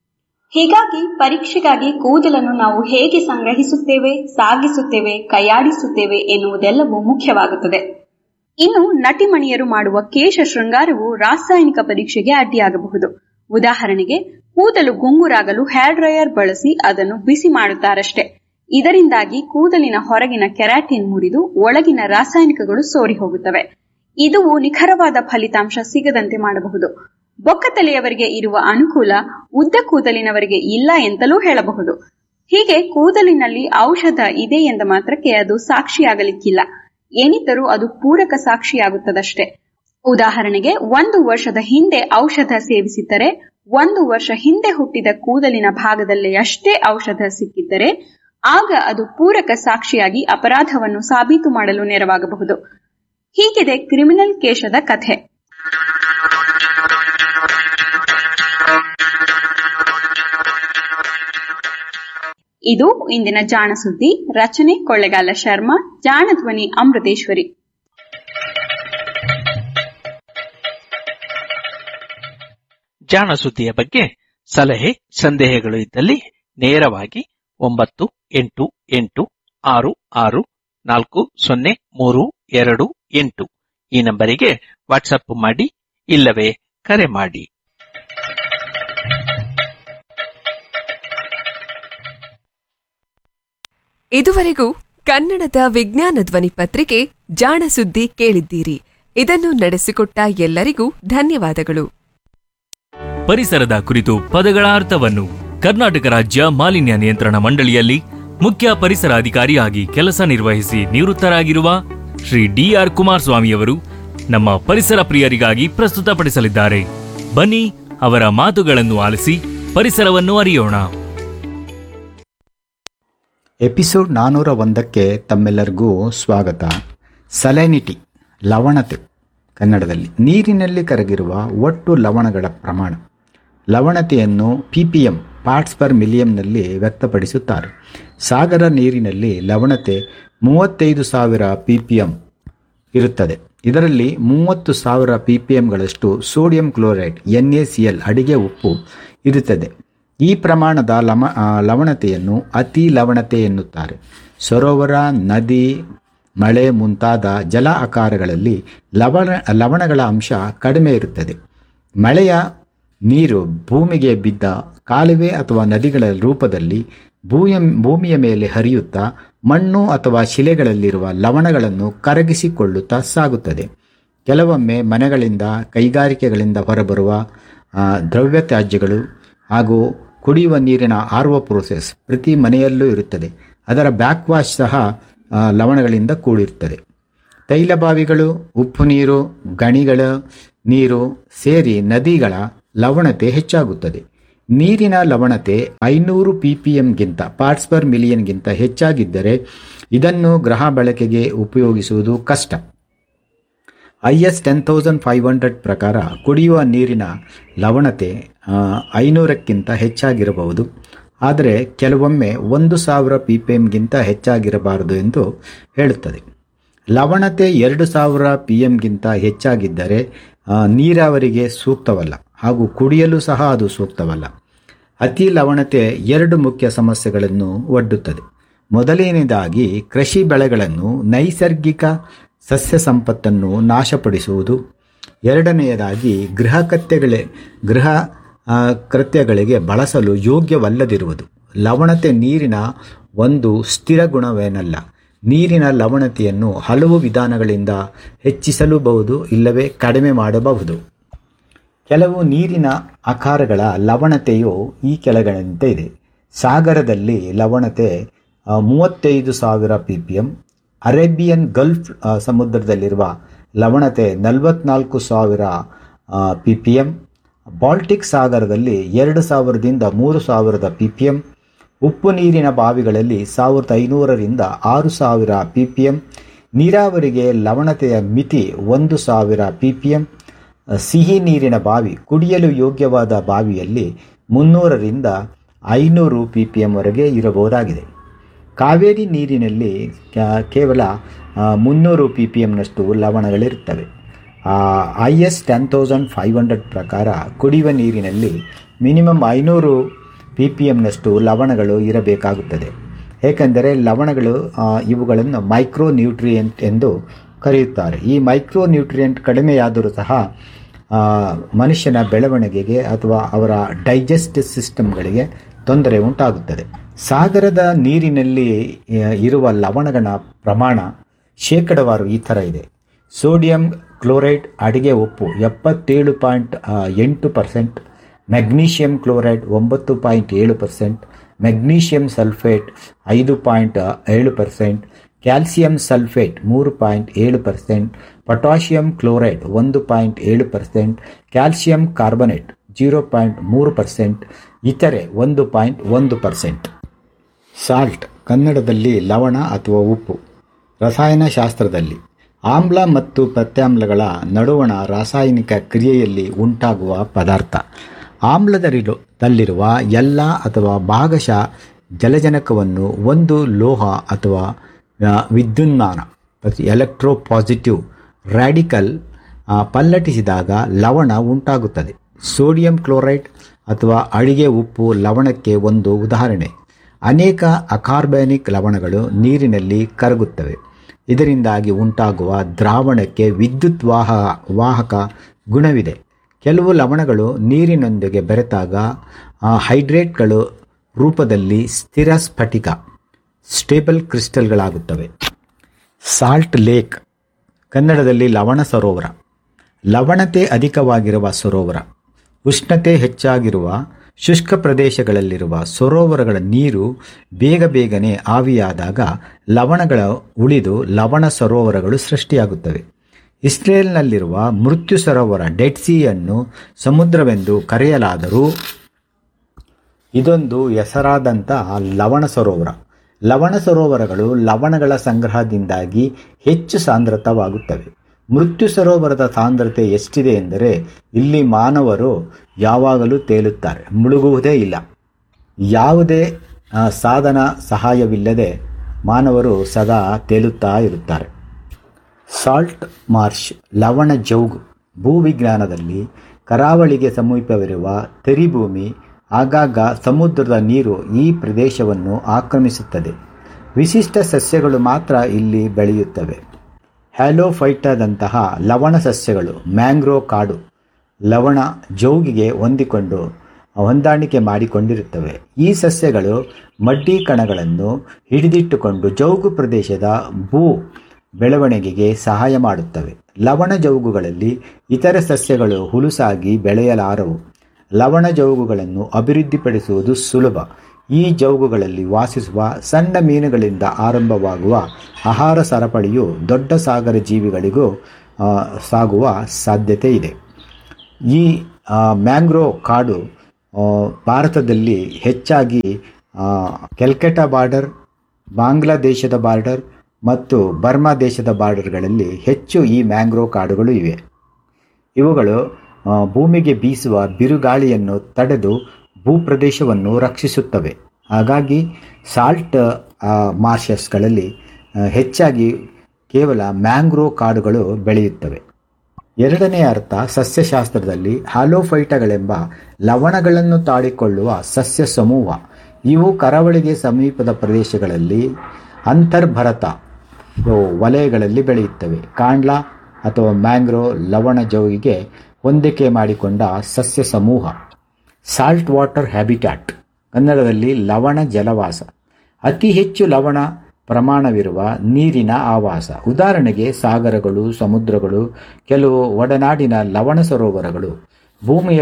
ಹೀಗಾಗಿ ಪರೀಕ್ಷೆಗಾಗಿ ಕೂದಲನ್ನು ನಾವು ಹೇಗೆ ಸಂಗ್ರಹಿಸುತ್ತೇವೆ, ಸಾಗಿಸುತ್ತೇವೆ, ಕೈಯಾಡಿಸುತ್ತೇವೆ ಎನ್ನುವುದೆಲ್ಲವೂ ಮುಖ್ಯವಾಗುತ್ತದೆ. ಇನ್ನು ನಟಿಮಣಿಯರು ಮಾಡುವ ಕೇಶ ಶೃಂಗಾರವು ರಾಸಾಯನಿಕ ಪರೀಕ್ಷೆಗೆ ಅಡ್ಡಿಯಾಗಬಹುದು. ಉದಾಹರಣೆಗೆ, ಕೂದಲು ಗುಂಗುರಾಗಲು ಹೇರ್ ಡ್ರೈಯರ್ ಬಳಸಿ ಅದನ್ನು ಬಿಸಿ ಮಾಡುತ್ತಾರಷ್ಟೇ. ಇದರಿಂದಾಗಿ ಕೂದಲಿನ ಹೊರಗಿನ ಕೆರಾಟಿನ್ ಮುರಿದು ಒಳಗಿನ ರಾಸಾಯನಿಕಗಳು ಸೋರಿ ಹೋಗುತ್ತವೆ. ಇದು ನಿಖರವಾದ ಫಲಿತಾಂಶ ಸಿಗದಂತೆ ಮಾಡಬಹುದು. ಬೊಕ್ಕತಲೆಯವರಿಗೆ ಇರುವ ಅನುಕೂಲ ಉದ್ದ ಕೂದಲಿನವರಿಗೆ ಇಲ್ಲ ಎಂತಲೂ ಹೇಳಬಹುದು. ಹೀಗೆ ಕೂದಲಿನಲ್ಲಿ ಔಷಧ ಇದೆ ಎಂದ ಮಾತ್ರಕ್ಕೆ ಅದು ಸಾಕ್ಷಿಯಾಗಲಿಕ್ಕಿಲ್ಲ. ಏನಿದ್ದರೂ ಅದು ಪೂರಕ ಸಾಕ್ಷಿಯಾಗುತ್ತದಷ್ಟೇ. ಉದಾಹರಣೆಗೆ, 1 ವರ್ಷದ ಹಿಂದೆ ಔಷಧ ಸೇವಿಸಿದ್ದರೆ 1 ವರ್ಷ ಹಿಂದೆ ಹುಟ್ಟಿದ ಕೂದಲಿನ ಭಾಗದಲ್ಲೇ ಅಷ್ಟೇ ಔಷಧ ಸಿಕ್ಕಿದ್ದರೆ ಆಗ ಅದು ಪೂರಕ ಸಾಕ್ಷಿಯಾಗಿ ಅಪರಾಧವನ್ನು ಸಾಬೀತು ಮಾಡಲು ನೆರವಾಗಬಹುದು. ಹೀಗಿದೆ ಕ್ರಿಮಿನಲ್ ಕೇಶದ ಕಥೆ. ಇದು ಇಂದಿನ ಜಾಣ ಸುದ್ದಿ. ರಚನೆ ಕೊಳ್ಳೆಗಾಲ ಶರ್ಮಾ, ಜಾಣ ಧ್ವನಿ ಅಮೃತೇಶ್ವರಿ. ಜಾಣ ಸುದ್ದಿಯ ಬಗ್ಗೆ ಸಲಹೆ ಸಂದೇಹಗಳು ಇದ್ದಲ್ಲಿ ನೇರವಾಗಿ 9886640328 ಈ ನಂಬರಿಗೆ ವಾಟ್ಸಪ್ ಮಾಡಿ, ಇಲ್ಲವೇ ಕರೆ ಮಾಡಿ. ಇದುವರೆಗೂ ಕನ್ನಡದ ವಿಜ್ಞಾನ ಧ್ವನಿ ಪತ್ರಿಕೆ ಜಾಣ ಸುದ್ದಿ ಕೇಳಿದ್ದೀರಿ. ಇದನ್ನು ನಡೆಸಿಕೊಟ್ಟ ಎಲ್ಲರಿಗೂ ಧನ್ಯವಾದಗಳು. ಪರಿಸರದ ಕುರಿತು ಪದಗಳ ಅರ್ಥವನ್ನು ಕರ್ನಾಟಕ ರಾಜ್ಯ ಮಾಲಿನ್ಯ ನಿಯಂತ್ರಣ ಮಂಡಳಿಯಲ್ಲಿ ಮುಖ್ಯ ಪರಿಸರ ಅಧಿಕಾರಿಯಾಗಿ ಕೆಲಸ ನಿರ್ವಹಿಸಿ ನಿವೃತ್ತರಾಗಿರುವ ಶ್ರೀ ಡಿ.ಆರ್. ಕುಮಾರಸ್ವಾಮಿಯವರು ನಮ್ಮ ಪರಿಸರ ಪ್ರಿಯರಿಗಾಗಿ ಪ್ರಸ್ತುತಪಡಿಸಲಿದ್ದಾರೆ. ಬನ್ನಿ ಅವರ ಮಾತುಗಳನ್ನು ಆಲಿಸಿ ಪರಿಸರವನ್ನು ಅರಿಯೋಣ. ಎಪಿಸೋಡ್ 401ಕ್ಕೆ ತಮ್ಮೆಲ್ಲರಿಗೂ ಸ್ವಾಗತ. ಸಲೈನಿಟಿ, ಲವಣತೆ. ಕನ್ನಡದಲ್ಲಿ ನೀರಿನಲ್ಲಿ ಕರಗಿರುವ ಒಟ್ಟು ಲವಣಗಳ ಪ್ರಮಾಣ. ಲವಣತೆಯನ್ನು ppm ಪಾರ್ಟ್ಸ್ ಪರ್ ಮಿಲಿಯಂನಲ್ಲಿ ವ್ಯಕ್ತಪಡಿಸುತ್ತಾರೆ. ಸಾಗರ ನೀರಿನಲ್ಲಿ ಲವಣತೆ 35,000 ppm ಇರುತ್ತದೆ. ಇದರಲ್ಲಿ 30,000 ppmಗಳಷ್ಟು ಸೋಡಿಯಂ ಕ್ಲೋರೈಡ್ NaCl ಅಡಿಗೆ ಉಪ್ಪು ಇರುತ್ತದೆ. ಈ ಪ್ರಮಾಣದ ಲವಣತೆಯನ್ನು ಅತಿ ಲವಣತೆ ಎನ್ನುತ್ತಾರೆ. ಸರೋವರ, ನದಿ, ಮಳೆ ಮುಂತಾದ ಜಲ ಆಕಾರಗಳಲ್ಲಿ ಲವಣಗಳ ಅಂಶ ಕಡಿಮೆ ಇರುತ್ತದೆ. ಮಳೆಯ ನೀರು ಭೂಮಿಗೆ ಬಿದ್ದ ಕಾಲುವೆ ಅಥವಾ ನದಿಗಳ ರೂಪದಲ್ಲಿ ಭೂಮಿಯ ಮೇಲೆ ಹರಿಯುತ್ತಾ ಮಣ್ಣು ಅಥವಾ ಶಿಲೆಗಳಲ್ಲಿರುವ ಲವಣಗಳನ್ನು ಕರಗಿಸಿಕೊಳ್ಳುತ್ತಾ ಸಾಗುತ್ತದೆ. ಕೆಲವೊಮ್ಮೆ ಮನೆಗಳಿಂದ, ಕೈಗಾರಿಕೆಗಳಿಂದ ಹೊರಬರುವ ದ್ರವ್ಯ ತ್ಯಾಜ್ಯಗಳು ಹಾಗೂ ಕುಡಿಯುವ ನೀರಿನ RO ಪ್ರೋಸೆಸ್ ಪ್ರತಿ ಮನೆಯಲ್ಲೂ ಇರುತ್ತದೆ. ಅದರ ಬ್ಯಾಕ್ ವಾಶ್ ಸಹ ಲವಣಗಳಿಂದ ಕೂಡಿರುತ್ತದೆ. ತೈಲ ಬಾವಿಗಳು, ಉಪ್ಪು ನೀರು, ಗಣಿಗಳ ನೀರು ಸೇರಿ ನದಿಗಳ ಲವಣತೆ ಹೆಚ್ಚಾಗುತ್ತದೆ. ನೀರಿನ ಲವಣತೆ 500 ppmಗಿಂತ ಪಾರ್ಟ್ಸ್ ಪರ್ ಮಿಲಿಯನ್ಗಿಂತ ಹೆಚ್ಚಾಗಿದ್ದರೆ ಇದನ್ನು ಗೃಹ ಬಳಕೆಗೆ ಉಪಯೋಗಿಸುವುದು ಕಷ್ಟ. IS 10500 ಪ್ರಕಾರ ಕುಡಿಯುವ ನೀರಿನ ಲವಣತೆ 500ಕ್ಕಿಂತ ಹೆಚ್ಚಾಗಿರಬಹುದು. ಆದರೆ ಕೆಲವೊಮ್ಮೆ 1,000 ppmಗಿಂತ ಹೆಚ್ಚಾಗಿರಬಾರದು ಎಂದು ಹೇಳುತ್ತದೆ. ಲವಣತೆ 2,000 pmಗಿಂತ ಹೆಚ್ಚಾಗಿದ್ದರೆ ನೀರಾವರಿಗೆ ಸೂಕ್ತವಲ್ಲ ಹಾಗೂ ಕುಡಿಯಲು ಸಹ ಅದು ಸೂಕ್ತವಲ್ಲ. ಅತಿ ಲವಣತೆ 2 ಮುಖ್ಯ ಸಮಸ್ಯೆಗಳನ್ನು ಒಡ್ಡುತ್ತದೆ. ಮೊದಲನೆಯದಾಗಿ ಕೃಷಿ ಬೆಳೆಗಳನ್ನು, ನೈಸರ್ಗಿಕ ಸಸ್ಯ ಸಂಪತ್ತನ್ನು ನಾಶಪಡಿಸುವುದು. ಎರಡನೆಯದಾಗಿ ಗೃಹ ಕೃತ್ಯಗಳಿಗೆ ಬಳಸಲು ಯೋಗ್ಯವಲ್ಲದಿರುವುದು. ಲವಣತೆ ನೀರಿನ ಒಂದು ಸ್ಥಿರ ಗುಣವೇನಲ್ಲ. ನೀರಿನ ಲವಣತೆಯನ್ನು ಹಲವು ವಿಧಾನಗಳಿಂದ ಹೆಚ್ಚಿಸಲೂಬಹುದು, ಇಲ್ಲವೇ ಕಡಿಮೆ ಮಾಡಬಹುದು. ಕೆಲವು ನೀರಿನ ಆಕಾರಗಳ ಲವಣತೆಯು ಈ ಕೆಳಗಿನಂತೆ ಇದೆ. ಸಾಗರದಲ್ಲಿ ಲವಣತೆ 35,000 ppm. Arabian Gulf ಸಮುದ್ರದಲ್ಲಿರುವ ಲವಣತೆ 44,000 ppm. Baltic ಸಾಗರದಲ್ಲಿ 2,000ದಿಂದ 3,000 ppm. ಉಪ್ಪು ನೀರಿನ ಬಾವಿಗಳಲ್ಲಿ 1,500ರಿಂದ 6,000 ppm. ನೀರಾವರಿಗೆ ಲವಣತೆಯ ಮಿತಿ 1,000 ppm. ಸಿಹಿ ನೀರಿನ ಬಾವಿ, ಕುಡಿಯಲು ಯೋಗ್ಯವಾದ ಬಾವಿಯಲ್ಲಿ 300ರಿಂದ 500 ppm ವರೆಗೆ ಇರಬಹುದಾಗಿದೆ. ಕಾವೇರಿ ನೀರಿನಲ್ಲಿ ಕೇವಲ 300 ppmನಷ್ಟು ಲವಣಗಳಿರುತ್ತವೆ. IS 10500 ಪ್ರಕಾರ ಕುಡಿಯುವ ನೀರಿನಲ್ಲಿ ಮಿನಿಮಮ್ 500 ppmನಷ್ಟು ಲವಣಗಳು ಇರಬೇಕಾಗುತ್ತದೆ. ಏಕೆಂದರೆ ಲವಣಗಳು ಇವುಗಳನ್ನು ಮೈಕ್ರೋ ನ್ಯೂಟ್ರಿಯೆಂಟ್ ಎಂದು ಕರೆಯುತ್ತಾರೆ. ಈ ಮೈಕ್ರೋ ನ್ಯೂಟ್ರಿಯೆಂಟ್ ಕಡಿಮೆಯಾದರೂ ಸಹ ಮನುಷ್ಯನ ಬೆಳವಣಿಗೆಗೆ ಅಥವಾ ಅವರ ಡೈಜೆಸ್ಟಿವ್ ಸಿಸ್ಟಮ್ಗಳಿಗೆ ತೊಂದರೆ ಉಂಟಾಗುತ್ತದೆ. ಸಾಗರದ ನೀರಿನಲ್ಲಿ ಇರುವ ಲವಣಗಳ ಪ್ರಮಾಣ ಶೇಕಡವಾರು ಈ ಥರ ಇದೆ. ಸೋಡಿಯಂ ಕ್ಲೋರೈಡ್ ಅಡಿಗೆ ಉಪ್ಪು 77.8%, magnesium chloride 9.7%, magnesium sulphate 5.7%, calcium sulphate 3.7%, potassium chloride 1.7%, calcium carbonate 0.3%, ಇತರೆ 1.1%. ಸಾಲ್ಟ್, ಕನ್ನಡದಲ್ಲಿ ಲವಣ ಅಥವಾ ಉಪ್ಪು. ರಸಾಯನಶಾಸ್ತ್ರದಲ್ಲಿ ಆಮ್ಲ ಮತ್ತು ಪ್ರತ್ಯಾಮ್ಲಗಳ ನಡುವಣ ರಾಸಾಯನಿಕ ಕ್ರಿಯೆಯಲ್ಲಿ ಉಂಟಾಗುವ ಪದಾರ್ಥ. ಆಮ್ಲದಲ್ಲಿರುವ ಎಲ್ಲ ಅಥವಾ ಭಾಗಶಃ ಜಲಜನಕವನ್ನು ಒಂದು ಲೋಹ ಅಥವಾ ವಿದ್ಯುನ್ಮಾನ ಎಲೆಕ್ಟ್ರೋಪಾಸಿಟಿವ್ ರ್ಯಾಡಿಕಲ್ ಪಲ್ಲಟಿಸಿದಾಗ ಲವಣ ಉಂಟಾಗುತ್ತದೆ. ಸೋಡಿಯಂ ಕ್ಲೋರೈಡ್ ಅಥವಾ ಅಡಿಗೆ ಉಪ್ಪು ಲವಣಕ್ಕೆ ಒಂದು ಉದಾಹರಣೆ. ಅನೇಕ ಅಕಾರ್ಬನಿಕ್ ಲವಣಗಳು ನೀರಿನಲ್ಲಿ ಕರಗುತ್ತವೆ. ಇದರಿಂದಾಗಿ ಉಂಟಾಗುವ ದ್ರಾವಣಕ್ಕೆ ವಿದ್ಯುತ್ ವಾಹಕ ಗುಣವಿದೆ. ಕೆಲವು ಲವಣಗಳು ನೀರಿನೊಂದಿಗೆ ಬೆರೆತಾಗ ಹೈಡ್ರೇಟ್ಗಳು ರೂಪದಲ್ಲಿ ಸ್ಥಿರ ಸ್ಫಟಿಕ ಸ್ಟೇಬಲ್ ಕ್ರಿಸ್ಟಲ್ಗಳಾಗುತ್ತವೆ. ಸಾಲ್ಟ್ ಲೇಕ್, ಕನ್ನಡದಲ್ಲಿ ಲವಣ ಸರೋವರ. ಲವಣತೆ ಅಧಿಕವಾಗಿರುವ ಸರೋವರ. ಉಷ್ಣತೆ ಹೆಚ್ಚಾಗಿರುವ ಶುಷ್ಕ ಪ್ರದೇಶಗಳಲ್ಲಿರುವ ಸರೋವರಗಳ ನೀರು ಬೇಗನೆ ಆವಿಯಾದಾಗ ಲವಣಗಳ ಉಳಿದು ಲವಣ ಸರೋವರಗಳು ಸೃಷ್ಟಿಯಾಗುತ್ತವೆ. ಇಸ್ರೇಲ್ನಲ್ಲಿರುವ ಮೃತ್ಯು ಸರೋವರ ಡೆಡ್ ಸೀಯನ್ನು ಸಮುದ್ರವೆಂದು ಕರೆಯಲಾದರೂ ಇದೊಂದು ಹೆಸರಾದಂತಹ ಲವಣ ಸರೋವರ. ಲವಣ ಸರೋವರಗಳು ಲವಣಗಳ ಸಂಗ್ರಹದಿಂದಾಗಿ ಹೆಚ್ಚು ಸಾಂದ್ರತವಾಗುತ್ತವೆ. ಮೃತ್ಯು ಸರೋವರದ ಸಾಂದ್ರತೆ ಎಷ್ಟಿದೆ ಎಂದರೆ ಇಲ್ಲಿ ಮಾನವರು ಯಾವಾಗಲೂ ತೇಲುತ್ತಾರೆ, ಮುಳುಗುವುದೇ ಇಲ್ಲ. ಯಾವುದೇ ಸಾಧನ ಸಹಾಯವಿಲ್ಲದೆ ಮಾನವರು ಸದಾ ತೇಲುತ್ತಾ ಇರುತ್ತಾರೆ. ಸಾಲ್ಟ್ ಮಾರ್ಷ್, ಲವಣ ಜೌಗು. ಭೂವಿಜ್ಞಾನದಲ್ಲಿ ಕರಾವಳಿಗೆ ಸಮೀಪವಿರುವ ತರಿಭೂಮಿ, ಆಗಾಗ ಸಮುದ್ರದ ನೀರು ಈ ಪ್ರದೇಶವನ್ನು ಆಕ್ರಮಿಸುತ್ತದೆ. ವಿಶಿಷ್ಟ ಸಸ್ಯಗಳು ಮಾತ್ರ ಇಲ್ಲಿ ಬೆಳೆಯುತ್ತವೆ. ಹ್ಯಾಲೋಫೈಟಾದಂತಹ ಲವಣ ಸಸ್ಯಗಳು, ಮ್ಯಾಂಗ್ರೋವ್ ಕಾಡು ಲವಣ ಜೌಗಿಗೆ ಹೊಂದಾಣಿಕೆ ಮಾಡಿಕೊಂಡಿರುತ್ತವೆ. ಈ ಸಸ್ಯಗಳು ಮಡ್ಡಿ ಕಣಗಳನ್ನು ಹಿಡಿದಿಟ್ಟುಕೊಂಡು ಜೌಗು ಪ್ರದೇಶದ ಭೂ ಬೆಳವಣಿಗೆಗೆ ಸಹಾಯ ಮಾಡುತ್ತವೆ. ಲವಣ ಜೌಗುಗಳಲ್ಲಿ ಇತರ ಸಸ್ಯಗಳು ಹುಲುಸಾಗಿ ಬೆಳೆಯಲಾರವು. ಲವಣ ಜೌಗುಗಳನ್ನು ಅಭಿವೃದ್ಧಿಪಡಿಸುವುದು ಸುಲಭ. ಈ ಜೌಗುಗಳಲ್ಲಿ ವಾಸಿಸುವ ಸಣ್ಣ ಮೀನುಗಳಿಂದ ಆರಂಭವಾಗುವ ಆಹಾರ ಸರಪಳಿಯು ದೊಡ್ಡ ಸಾಗರ ಜೀವಿಗಳಿಗೂ ಸಾಗುವ ಸಾಧ್ಯತೆ ಇದೆ. ಈ ಮ್ಯಾಂಗ್ರೋವ್ ಕಾಡು ಭಾರತದಲ್ಲಿ ಹೆಚ್ಚಾಗಿ ಕೆಲ್ಕಟಾ ಬಾರ್ಡರ್, ಬಾಂಗ್ಲಾದೇಶದ ಬಾರ್ಡರ್ ಮತ್ತು ಬರ್ಮಾ ದೇಶದ ಬಾರ್ಡರ್ಗಳಲ್ಲಿ ಹೆಚ್ಚು ಈ ಮ್ಯಾಂಗ್ರೋವ್ ಕಾಡುಗಳು ಇವೆ. ಇವುಗಳು ಭೂಮಿಗೆ ಬೀಸುವ ಬಿರುಗಾಳಿಯನ್ನು ತಡೆದು ಭೂಪ್ರದೇಶವನ್ನು ರಕ್ಷಿಸುತ್ತವೆ. ಹಾಗಾಗಿ ಸಾಲ್ಟ್ ಮಾರ್ಷಸ್ಗಳಲ್ಲಿ ಹೆಚ್ಚಾಗಿ ಕೇವಲ ಮ್ಯಾಂಗ್ರೋವ್ ಕಾಡುಗಳು ಬೆಳೆಯುತ್ತವೆ. ಎರಡನೇ ಅರ್ಥ, ಸಸ್ಯಶಾಸ್ತ್ರದಲ್ಲಿ ಹ್ಯಾಲೋಫೈಟಗಳೆಂಬ ಲವಣಗಳನ್ನು ತಾಳಿಕೊಳ್ಳುವ ಸಸ್ಯ ಸಮೂಹ. ಇವು ಕರಾವಳಿಗೆ ಸಮೀಪದ ಪ್ರದೇಶಗಳಲ್ಲಿ ಅಂತರ್ಭರತ ವಲಯಗಳಲ್ಲಿ ಬೆಳೆಯುತ್ತವೆ. ಕಾಂಡ್ಲಾ ಅಥವಾ ಮ್ಯಾಂಗ್ರೋವ್ ಲವಣ ಜೌಗಿಗೆ ಹೊಂದಿಕೆ ಮಾಡಿಕೊಂಡ ಸಸ್ಯ ಸಮೂಹ. ಸಾಲ್ಟ್ ವಾಟರ್ ಹ್ಯಾಬಿಟ್ಯಾಟ್, ಕನ್ನಡದಲ್ಲಿ ಲವಣ ಜಲವಾಸ. ಅತಿ ಹೆಚ್ಚು ಲವಣ ಪ್ರಮಾಣವಿರುವ ನೀರಿನ ಆವಾಸ. ಉದಾಹರಣೆಗೆ ಸಾಗರಗಳು, ಸಮುದ್ರಗಳು, ಕೆಲವು ಒಡನಾಡಿನ ಲವಣ ಸರೋವರಗಳು. ಭೂಮಿಯ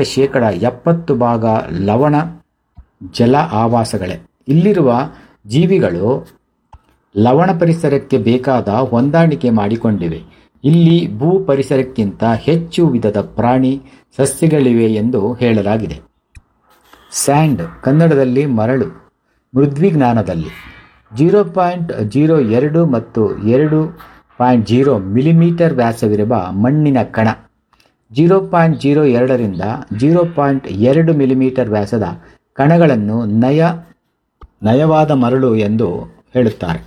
70% ಲವಣ ಜಲ ಆವಾಸಗಳೇ. ಇಲ್ಲಿರುವ ಜೀವಿಗಳು ಲವಣ ಪರಿಸರಕ್ಕೆ ಬೇಕಾದ ಹೊಂದಾಣಿಕೆ ಮಾಡಿಕೊಂಡಿವೆ. ಇಲ್ಲಿ ಭೂ ಪರಿಸರಕ್ಕಿಂತ ಹೆಚ್ಚು ವಿಧದ ಪ್ರಾಣಿ ಸಸ್ಯಗಳಿವೆ ಎಂದು ಹೇಳಲಾಗಿದೆ. ಸ್ಯಾಂಡ್, ಕನ್ನಡದಲ್ಲಿ ಮರಳು. ಮೃದ್ವಿಜ್ಞಾನದಲ್ಲಿ 0.02 ಮತ್ತು 2.0 ಮಿಲಿಮೀಟರ್ ವ್ಯಾಸವಿರುವ ಮಣ್ಣಿನ ಕಣ. 0.02ರಿಂದ 0.2 ಮಿಲಿಮೀಟರ್ ವ್ಯಾಸದ ಕಣಗಳನ್ನು ನಯವಾದ ಮರಳು ಎಂದು ಹೇಳುತ್ತಾರೆ.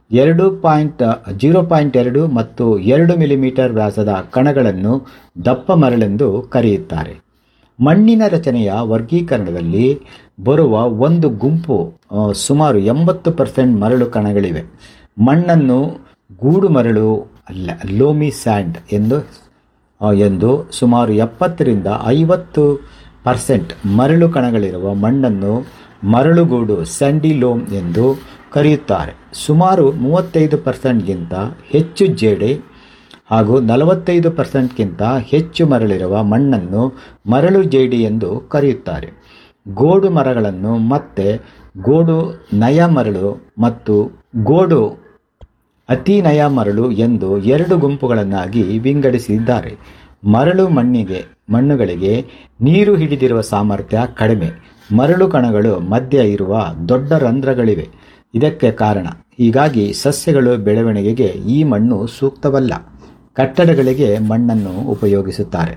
0.2 ಮತ್ತು 2 ಮಿಲಿಮೀಟರ್ ವ್ಯಾಸದ ಕಣಗಳನ್ನು ದಪ್ಪ ಮರಳೆಂದು ಕರೆಯುತ್ತಾರೆ. ಮಣ್ಣಿನ ರಚನೆಯ ವರ್ಗೀಕರಣದಲ್ಲಿ ಬರುವ ಒಂದು ಗುಂಪು ಸುಮಾರು 80% ಮರಳು ಕಣಗಳಿವೆ. ಮಣ್ಣನ್ನು ಗೂಡು ಮರಳು ಲೋಮಿ ಸ್ಯಾಂಡ್ ಎಂದು ಸುಮಾರು 70ರಿಂದ 50% ಮರಳು ಕಣಗಳಿರುವ ಮಣ್ಣನ್ನು ಮರಳುಗೂಡು ಸ್ಯಾಂಡಿ ಲೋಮ್ ಎಂದು ಕರೆಯುತ್ತಾರೆ. ಸುಮಾರು 35%ಗಿಂತ ಹೆಚ್ಚು ಜೇಡಿ ಹಾಗೂ 45%ಗಿಂತ ಹೆಚ್ಚು ಮರಳಿರುವ ಮಣ್ಣನ್ನು ಮರಳು ಜೇಡಿ ಎಂದು ಕರೆಯುತ್ತಾರೆ. ಗೋಡು ಮರಗಳನ್ನು ಮತ್ತೆ ಗೋಡು ನಯ ಮರಳು ಮತ್ತು ಗೋಡು ಅತಿ ನಯ ಮರಳು ಎಂದು 2 ಗುಂಪುಗಳನ್ನಾಗಿ ವಿಂಗಡಿಸಿದ್ದಾರೆ. ಮರಳು ಮಣ್ಣುಗಳಿಗೆ ನೀರು ಹಿಡಿದಿರುವ ಸಾಮರ್ಥ್ಯ ಕಡಿಮೆ. ಮರಳು ಕಣಗಳು ಮಧ್ಯ ಇರುವ ದೊಡ್ಡ ರಂಧ್ರಗಳಿವೆ. ಇದಕ್ಕೆ ಕಾರಣ, ಹೀಗಾಗಿ ಸಸ್ಯಗಳು ಬೆಳವಣಿಗೆಗೆ ಈ ಮಣ್ಣು ಸೂಕ್ತವಲ್ಲ. ಕಟ್ಟಡಗಳಿಗೆ ಮಣ್ಣನ್ನು ಉಪಯೋಗಿಸುತ್ತಾರೆ.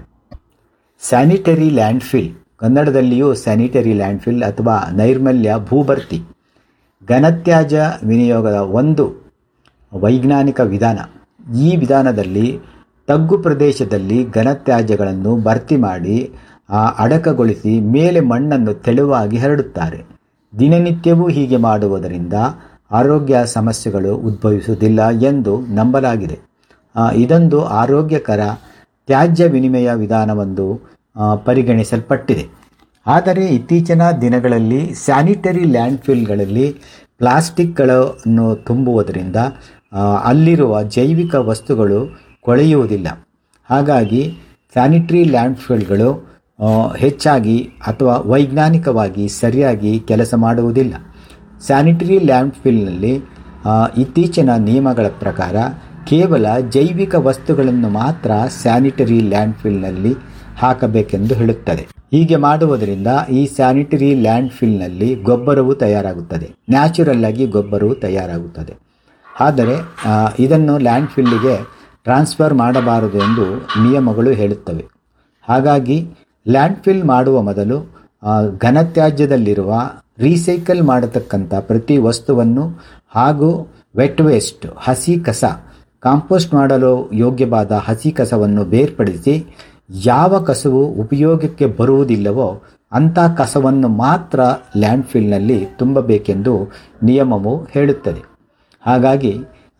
ಸ್ಯಾನಿಟರಿ ಲ್ಯಾಂಡ್ಫಿಲ್, ಕನ್ನಡದಲ್ಲಿಯೂ ಸ್ಯಾನಿಟರಿ ಲ್ಯಾಂಡ್ಫಿಲ್ ಅಥವಾ ನೈರ್ಮಲ್ಯ ಭೂಭರ್ತಿ. ಘನತ್ಯಾಜ್ಯ ವಿನಿಯೋಗದ ಒಂದು ವೈಜ್ಞಾನಿಕ ವಿಧಾನ. ಈ ವಿಧಾನದಲ್ಲಿ ತಗ್ಗು ಪ್ರದೇಶದಲ್ಲಿ ಘನತ್ಯಾಜ್ಯಗಳನ್ನು ಭರ್ತಿ ಮಾಡಿ ಅಡಕಗೊಳಿಸಿ ಮೇಲೆ ಮಣ್ಣನ್ನು ತೆಳುವಾಗಿ ಹರಡುತ್ತಾರೆ. ದಿನನಿತ್ಯವೂ ಹೀಗೆ ಮಾಡುವುದರಿಂದ ಆರೋಗ್ಯ ಸಮಸ್ಯೆಗಳು ಉದ್ಭವಿಸುವುದಿಲ್ಲ ಎಂದು ನಂಬಲಾಗಿದೆ. ಇದೊಂದು ಆರೋಗ್ಯಕರ ತ್ಯಾಜ್ಯ ವಿನಿಮಯ ವಿಧಾನವೆಂದು ಪರಿಗಣಿಸಲ್ಪಟ್ಟಿದೆ. ಆದರೆ ಇತ್ತೀಚಿನ ದಿನಗಳಲ್ಲಿ ಸ್ಯಾನಿಟರಿ ಲ್ಯಾಂಡ್ಫಿಲ್ಗಳಲ್ಲಿ ಪ್ಲಾಸ್ಟಿಕ್ಗಳನ್ನು ತುಂಬುವುದರಿಂದ ಅಲ್ಲಿರುವ ಜೈವಿಕ ವಸ್ತುಗಳು ಕೊಳೆಯುವುದಿಲ್ಲ. ಹಾಗಾಗಿ ಸ್ಯಾನಿಟರಿ ಲ್ಯಾಂಡ್ಫಿಲ್ಗಳು ಹೆಚ್ಚಾಗಿ ಅಥವಾ ವೈಜ್ಞಾನಿಕವಾಗಿ ಸರಿಯಾಗಿ ಕೆಲಸ ಮಾಡುವುದಿಲ್ಲ. ಸ್ಯಾನಿಟರಿ ಲ್ಯಾಂಡ್ಫಿಲ್ನಲ್ಲಿ ಇತ್ತೀಚಿನ ನಿಯಮಗಳ ಪ್ರಕಾರ ಕೇವಲ ಜೈವಿಕ ವಸ್ತುಗಳನ್ನು ಮಾತ್ರ ಸ್ಯಾನಿಟರಿ ಲ್ಯಾಂಡ್ಫಿಲ್ನಲ್ಲಿ ಹಾಕಬೇಕೆಂದು ಹೇಳುತ್ತದೆ. ಹೀಗೆ ಮಾಡುವುದರಿಂದ ಈ ಸ್ಯಾನಿಟರಿ ಲ್ಯಾಂಡ್ಫಿಲ್ನಲ್ಲಿ ಗೊಬ್ಬರವು ತಯಾರಾಗುತ್ತದೆ, ನ್ಯಾಚುರಲ್ ಆಗಿ ಗೊಬ್ಬರವು ತಯಾರಾಗುತ್ತದೆ. ಆದರೆ ಇದನ್ನು ಲ್ಯಾಂಡ್ಫಿಲ್ಲಿಗೆ ಟ್ರಾನ್ಸ್ಫರ್ ಮಾಡಬಾರದು ಎಂದು ನಿಯಮಗಳು ಹೇಳುತ್ತವೆ. ಹಾಗಾಗಿ ಲ್ಯಾಂಡ್ಫಿಲ್ ಮಾಡುವ ಮೊದಲು ಘನತ್ಯಾಜ್ಯದಲ್ಲಿರುವ ರೀಸೈಕಲ್ ಮಾಡತಕ್ಕಂಥ ಪ್ರತಿ ವಸ್ತುವನ್ನು ಹಾಗೂ ವೆಟ್ ವೇಸ್ಟ್ ಹಸಿ ಕಸ, ಕಾಂಪೋಸ್ಟ್ ಮಾಡಲು ಯೋಗ್ಯವಾದ ಹಸಿ ಕಸವನ್ನು ಬೇರ್ಪಡಿಸಿ ಯಾವ ಕಸವು ಉಪಯೋಗಕ್ಕೆ ಬರುವುದಿಲ್ಲವೋ ಅಂಥ ಕಸವನ್ನು ಮಾತ್ರ ಲ್ಯಾಂಡ್ಫಿಲ್ನಲ್ಲಿ ತುಂಬಬೇಕೆಂದು ನಿಯಮವು ಹೇಳುತ್ತದೆ. ಹಾಗಾಗಿ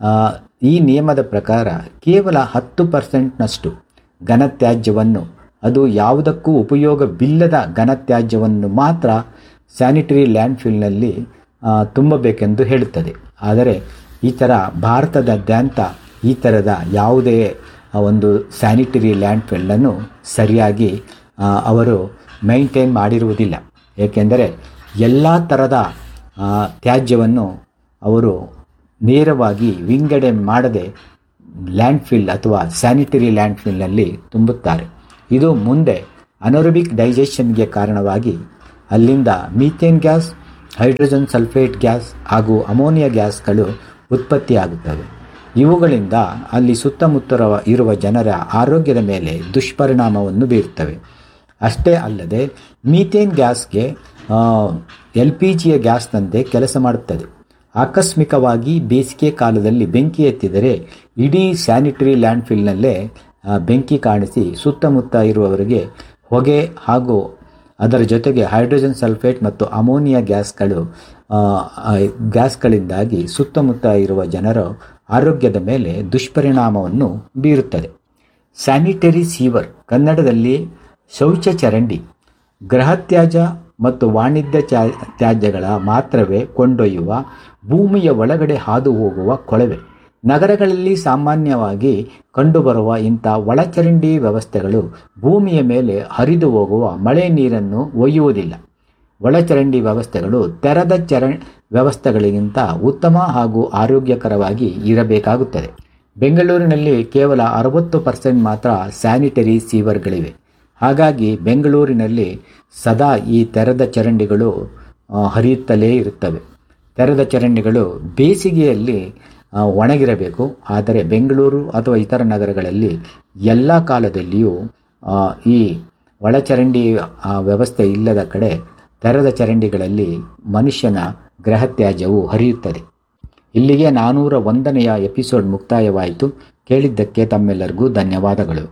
ಈ ನಿಯಮದ ಪ್ರಕಾರ ಕೇವಲ 10% ಘನತ್ಯಾಜ್ಯವನ್ನು, ಅದು ಯಾವುದಕ್ಕೂ ಉಪಯೋಗವಿಲ್ಲದ ಘನತ್ಯಾಜ್ಯವನ್ನು ಮಾತ್ರ ಸ್ಯಾನಿಟರಿ ಲ್ಯಾಂಡ್ಫಿಲ್ನಲ್ಲಿ ತುಂಬಬೇಕೆಂದು ಹೇಳುತ್ತದೆ. ಆದರೆ ಈ ಥರ ಭಾರತದಾದ್ಯಂತ ಈ ಥರದ ಯಾವುದೇ ಒಂದು ಸ್ಯಾನಿಟರಿ ಲ್ಯಾಂಡ್ಫಿಲ್ಲನ್ನು ಸರಿಯಾಗಿ ಅವರು ಮೇಂಟೈನ್ ಮಾಡಿರುವುದಿಲ್ಲ. ಏಕೆಂದರೆ ಎಲ್ಲ ಥರದ ತ್ಯಾಜ್ಯವನ್ನು ಅವರು ನೇರವಾಗಿ ವಿಂಗಡಣೆ ಮಾಡದೆ ಲ್ಯಾಂಡ್ಫಿಲ್ ಅಥವಾ ಸ್ಯಾನಿಟರಿ ಲ್ಯಾಂಡ್ಫಿಲ್ನಲ್ಲಿ ತುಂಬುತ್ತಾರೆ. ಇದು ಮುಂದೆ ಅನರೋಬಿಕ್ ಡೈಜೆಷನ್ಗೆ ಕಾರಣವಾಗಿ ಅಲ್ಲಿಂದ methane gas, hydrogen sulphate gas ಹಾಗೂ ಅಮೋನಿಯಾ ಗ್ಯಾಸ್ಗಳು ಉತ್ಪತ್ತಿಯಾಗುತ್ತವೆ. ಇವುಗಳಿಂದ ಅಲ್ಲಿ ಸುತ್ತಮುತ್ತ ಇರುವ ಜನರ ಆರೋಗ್ಯದ ಮೇಲೆ ದುಷ್ಪರಿಣಾಮವನ್ನು ಬೀರುತ್ತವೆ. ಅಷ್ಟೇ ಅಲ್ಲದೆ ಮೀಥೇನ್ ಗ್ಯಾಸ್ಗೆ LPGಯ ಗ್ಯಾಸ್ನಂತೆ ಕೆಲಸ ಮಾಡುತ್ತದೆ. ಆಕಸ್ಮಿಕವಾಗಿ ಬೇಸಿಗೆ ಕಾಲದಲ್ಲಿ ಬೆಂಕಿ ಎತ್ತಿದರೆ ಇಡೀ ಸ್ಯಾನಿಟರಿ ಲ್ಯಾಂಡ್ಫಿಲ್ನಲ್ಲೇ ಬೆಂಕಿ ಕಾಣಿಸಿ ಸುತ್ತಮುತ್ತ ಇರುವವರಿಗೆ ಹೊಗೆ ಹಾಗೂ ಅದರ ಜೊತೆಗೆ ಹೈಡ್ರೋಜನ್ ಸಲ್ಫೇಟ್ ಮತ್ತು ಅಮೋನಿಯಾ ಗ್ಯಾಸ್ಗಳಿಂದಾಗಿ ಸುತ್ತಮುತ್ತ ಇರುವ ಜನರ ಆರೋಗ್ಯದ ಮೇಲೆ ದುಷ್ಪರಿಣಾಮವನ್ನು ಬೀರುತ್ತದೆ. ಸ್ಯಾನಿಟರಿ ಸೀವರ್, ಕನ್ನಡದಲ್ಲಿ ಶೌಚ ಚರಂಡಿ, ಗೃಹತ್ಯಾಜ್ಯ ಮತ್ತು ವಾಣಿಜ್ಯ ತ್ಯಾಜ್ಯಗಳ ಮಾತ್ರವೇ ಕೊಂಡೊಯ್ಯುವ ಭೂಮಿಯ ಒಳಗಡೆ ಹಾದು ಹೋಗುವ ಕೊಳವೆ. ನಗರಗಳಲ್ಲಿ ಸಾಮಾನ್ಯವಾಗಿ ಕಂಡುಬರುವ ಇಂಥ ಒಳಚರಂಡಿ ವ್ಯವಸ್ಥೆಗಳು ಭೂಮಿಯ ಮೇಲೆ ಹರಿದು ಹೋಗುವ ಮಳೆ ನೀರನ್ನು ಒಯ್ಯುವುದಿಲ್ಲ. ಒಳಚರಂಡಿ ವ್ಯವಸ್ಥೆಗಳು ತೆರೆದ ವ್ಯವಸ್ಥೆಗಳಿಗಿಂತ ಉತ್ತಮ ಹಾಗೂ ಆರೋಗ್ಯಕರವಾಗಿ ಇರಬೇಕಾಗುತ್ತದೆ. ಬೆಂಗಳೂರಿನಲ್ಲಿ ಕೇವಲ 60% ಮಾತ್ರ ಸ್ಯಾನಿಟರಿ ಸೀವರ್ಗಳಿವೆ. ಹಾಗಾಗಿ ಬೆಂಗಳೂರಿನಲ್ಲಿ ಸದಾ ಈ ತೆರೆದ ಚರಂಡಿಗಳು ಹರಿಯುತ್ತಲೇ ಇರುತ್ತವೆ. ತೆರೆದ ಚರಂಡಿಗಳು ಬೇಸಿಗೆಯಲ್ಲಿ ಒಣಗಿರಬೇಕು. ಆದರೆ ಬೆಂಗಳೂರು ಅಥವಾ ಇತರ ನಗರಗಳಲ್ಲಿ ಎಲ್ಲ ಕಾಲದಲ್ಲಿಯೂ ಈ ಒಳಚರಂಡಿ ವ್ಯವಸ್ಥೆ ಇಲ್ಲದ ಕಡೆ ತೆರೆದ ಚರಂಡಿಗಳಲ್ಲಿ ಮನುಷ್ಯನ ಗೃಹತ್ಯಾಜ್ಯವು ಹರಿಯುತ್ತದೆ. ಇಲ್ಲಿಗೆ 401ನೆಯ ಎಪಿಸೋಡ್ ಮುಕ್ತಾಯವಾಯಿತು. ಕೇಳಿದ್ದಕ್ಕೆ ತಮ್ಮೆಲ್ಲರಿಗೂ ಧನ್ಯವಾದಗಳು.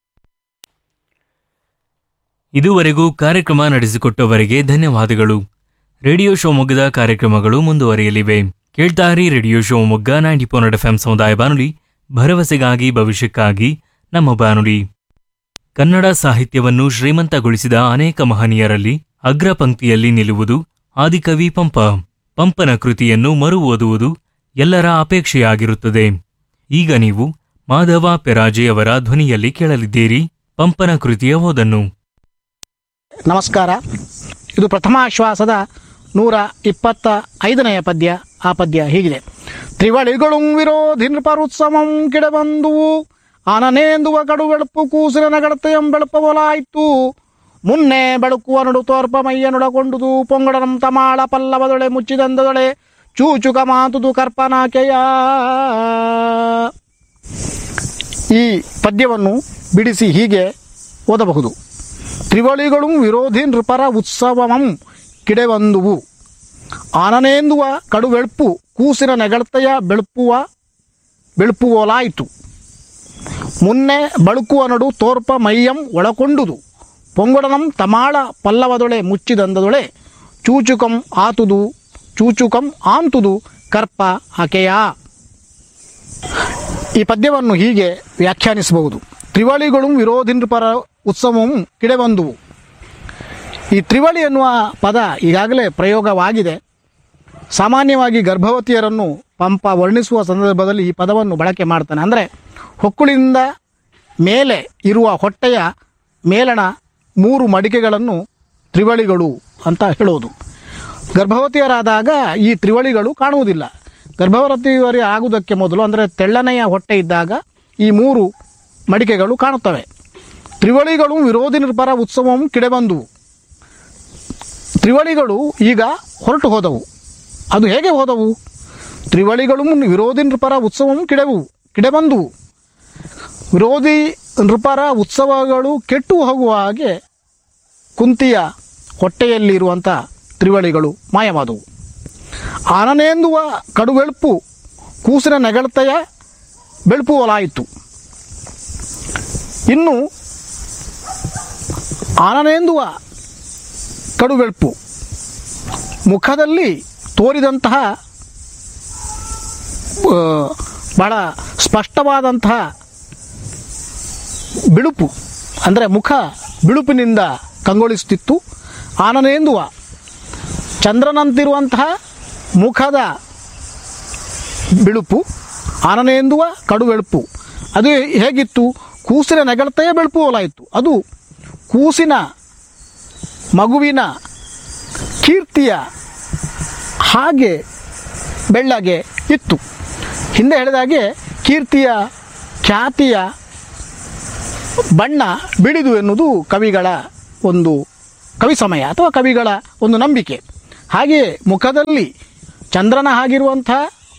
ಇದುವರೆಗೂ ಕಾರ್ಯಕ್ರಮ ನಡೆಸಿಕೊಟ್ಟವರಿಗೆ ಧನ್ಯವಾದಗಳು. ರೇಡಿಯೋ ಶಿವಮೊಗ್ಗದ ಕಾರ್ಯಕ್ರಮಗಳು ಮುಂದುವರಿಯಲಿವೆ. ಕೇಳ್ತಾರಿ ರೇಡಿಯೋ ಶಿವಮೊಗ್ಗ 90.4 FM ಸಮುದಾಯ ಬಾನುಲಿ, ಭರವಸೆಗಾಗಿ ಭವಿಷ್ಯಕ್ಕಾಗಿ ನಮ್ಮ ಬಾನುಲಿ. ಕನ್ನಡ ಸಾಹಿತ್ಯವನ್ನು ಶ್ರೀಮಂತಗೊಳಿಸಿದ ಅನೇಕ ಮಹನೀಯರಲ್ಲಿ ಅಗ್ರ ಪಂಕ್ತಿಯಲ್ಲಿ ನಿಲ್ಲುವುದು ಆದಿಕವಿ ಪಂಪ. ಪಂಪನ ಕೃತಿಯನ್ನು ಮರು ಓದುವುದು ಎಲ್ಲರ ಅಪೇಕ್ಷೆಯಾಗಿರುತ್ತದೆ. ಈಗ ನೀವು ಮಾಧವ ಪೆರಾಜೆಯವರ ಧ್ವನಿಯಲ್ಲಿ ಕೇಳಲಿದ್ದೀರಿ ಪಂಪನ ಕೃತಿಯ ಓದನ್ನು. ನಮಸ್ಕಾರ. ಇದು ಪ್ರಥಮಾಶ್ವಾಸದ 125ನೆಯ ಪದ್ಯ. ಆ ಪದ್ಯ ಹೀಗಿದೆ. ತ್ರಿವಳಿಗಳು ವಿರೋಧಿ ನೃಪರುತ್ಸವಂ ಕಿಡಬಂದುವು ಆನನೇಂದುವ ಕಡು ಬೆಳಪು ಕೂಸಿನ ನಗಡತೆಯಂ ಬೆಳಪವಲಾಯಿತು ಮುನ್ನೆ ಬೆಳಕುವ ನಡು ತೋರ್ಪ ಮೈಯ ನುಡಕೊಂಡುದು ಪೊಂಗಡನಂ ತಮಾಳ ಪಲ್ಲವದೊಳೆ ಮುಚ್ಚಿದಂದದೊಳೆ ಚೂಚುಕ ಮಾತುದು ಕರ್ಪನಾಕೆಯ. ಈ ಪದ್ಯವನ್ನು ಬಿಡಿಸಿ ಹೀಗೆ ಓದಬಹುದು. ತ್ರಿವಳಿಗಳು ವಿರೋಧಿ ನೃಪರ ಉತ್ಸವಮಂ ಕಿಡೆಬಂದುವು. ಆನನೇಂದುವ ಕಡುವೆಳ್ಪು ಕೂಸಿನ ನೆಗಳತೆಯ ಬೆಳುಪುವಲಾಯಿತು. ಮುನ್ನೆ ಬಳುಕುವ ನಡು ತೋರ್ಪ ಮೈಯಂ ಒಳಕೊಂಡುದು. ಪೊಂಗೊಡನಂ ತಮಾಳ ಪಲ್ಲವದೊಳೆ ಮುಚ್ಚಿದಂದದೊಳೆ ಚೂಚುಕಂ ಆಂತುದು ಕರ್ಪ ಆಕೆಯ. ಈ ಪದ್ಯವನ್ನು ಹೀಗೆ ವ್ಯಾಖ್ಯಾನಿಸಬಹುದು. ತ್ರಿವಳಿಗಳು ವಿರೋಧಿನ್ಪರ ಉತ್ಸವವು ಕಿಡೆಬಂದುವು. ಈ ತ್ರಿವಳಿ ಎನ್ನುವ ಪದ ಈಗಾಗಲೇ ಪ್ರಯೋಗವಾಗಿದೆ. ಸಾಮಾನ್ಯವಾಗಿ ಗರ್ಭವತಿಯರನ್ನು ಪಂಪ ವರ್ಣಿಸುವ ಸಂದರ್ಭದಲ್ಲಿ ಈ ಪದವನ್ನು ಬಳಕೆ ಮಾಡ್ತಾನೆ. ಅಂದರೆ ಹೊಕ್ಕುಳಿಂದ ಮೇಲೆ ಇರುವ ಹೊಟ್ಟೆಯ ಮೇಲಣ 3 ಮಡಿಕೆಗಳನ್ನು ತ್ರಿವಳಿಗಳು ಅಂತ ಹೇಳೋದು. ಗರ್ಭವತಿಯರಾದಾಗ ಈ ತ್ರಿವಳಿಗಳು ಕಾಣುವುದಿಲ್ಲ. ಗರ್ಭವತಿಯವರೇ ಆಗುವುದಕ್ಕೆ ಮೊದಲು, ಅಂದರೆ ತೆಳ್ಳನೆಯ ಹೊಟ್ಟೆ ಇದ್ದಾಗ ಈ 3 ಮಡಿಕೆಗಳು ಕಾಣುತ್ತವೆ. ತ್ರಿವಳಿಗಳು ವಿರೋಧಿನಿರ್ಪರ ಉತ್ಸವವು ಕಿಡೆಬಂದುವು. ತ್ರಿವಳಿಗಳು ಈಗ ಹೊರಟು ಹೋದವು. ಅದು ಹೇಗೆ ಹೋದವು? ತ್ರಿವಳಿಗಳು ವಿರೋಧಿ ನೃಪರ ಉತ್ಸವವು ಕಿಡೆಬಂದುವು. ವಿರೋಧಿ ನೃಪರ ಉತ್ಸವಗಳು ಕೆಟ್ಟು ಹೋಗುವ ಹಾಗೆ ಕುಂತಿಯ ಹೊಟ್ಟೆಯಲ್ಲಿರುವಂಥ ತ್ರಿವಳಿಗಳು ಮಾಯವಾದವು. ಆನನೇಂದುವ ಕಡುವೆಳ್ಪು ಕೂಸಿನ ನೆಗಳತೆಯ ಬೆಳುಪುವಲಾಯಿತು. ಇನ್ನು ಆನನೇಂದುವ ಕಡುವೆಳ್ಪು ಮುಖದಲ್ಲಿ ತೋರಿದಂತಹ ಬಹಳ ಸ್ಪಷ್ಟವಾದಂತಹ ಬಿಳುಪು, ಅಂದರೆ ಮುಖ ಬಿಳುಪಿನಿಂದ ಕಂಗೊಳಿಸುತ್ತಿತ್ತು. ಆನನೇಂದುವ ಚಂದ್ರನಂತಿರುವಂತಹ ಮುಖದ ಬಿಳುಪು, ಆನನೇಂದುವ ಕಡುವೆಳುಪು. ಅದು ಹೇಗಿತ್ತು? ಕೂಸಿನ ನೆಗಳತೆಯ ಬೆಳುಪುವಲಾಯಿತು. ಅದು ಕೂಸಿನ ಮಗುವಿನ ಕೀರ್ತಿಯ ಹಾಗೆ ಬೆಳ್ಳಗೆ ಇತ್ತು. ಹಿಂದೆ ಹೇಳಿದಾಗೆ ಕೀರ್ತಿಯ ಖ್ಯಾತಿಯ ಬಣ್ಣ ಬಿಡಿದು ಎನ್ನುವುದು ಕವಿಗಳ ಒಂದು ಕವಿ ಸಮಯ ಅಥವಾ ಕವಿಗಳ ಒಂದು ನಂಬಿಕೆ. ಹಾಗೆಯೇ ಮುಖದಲ್ಲಿ ಚಂದ್ರನ ಹಾಗಿರುವಂತಹ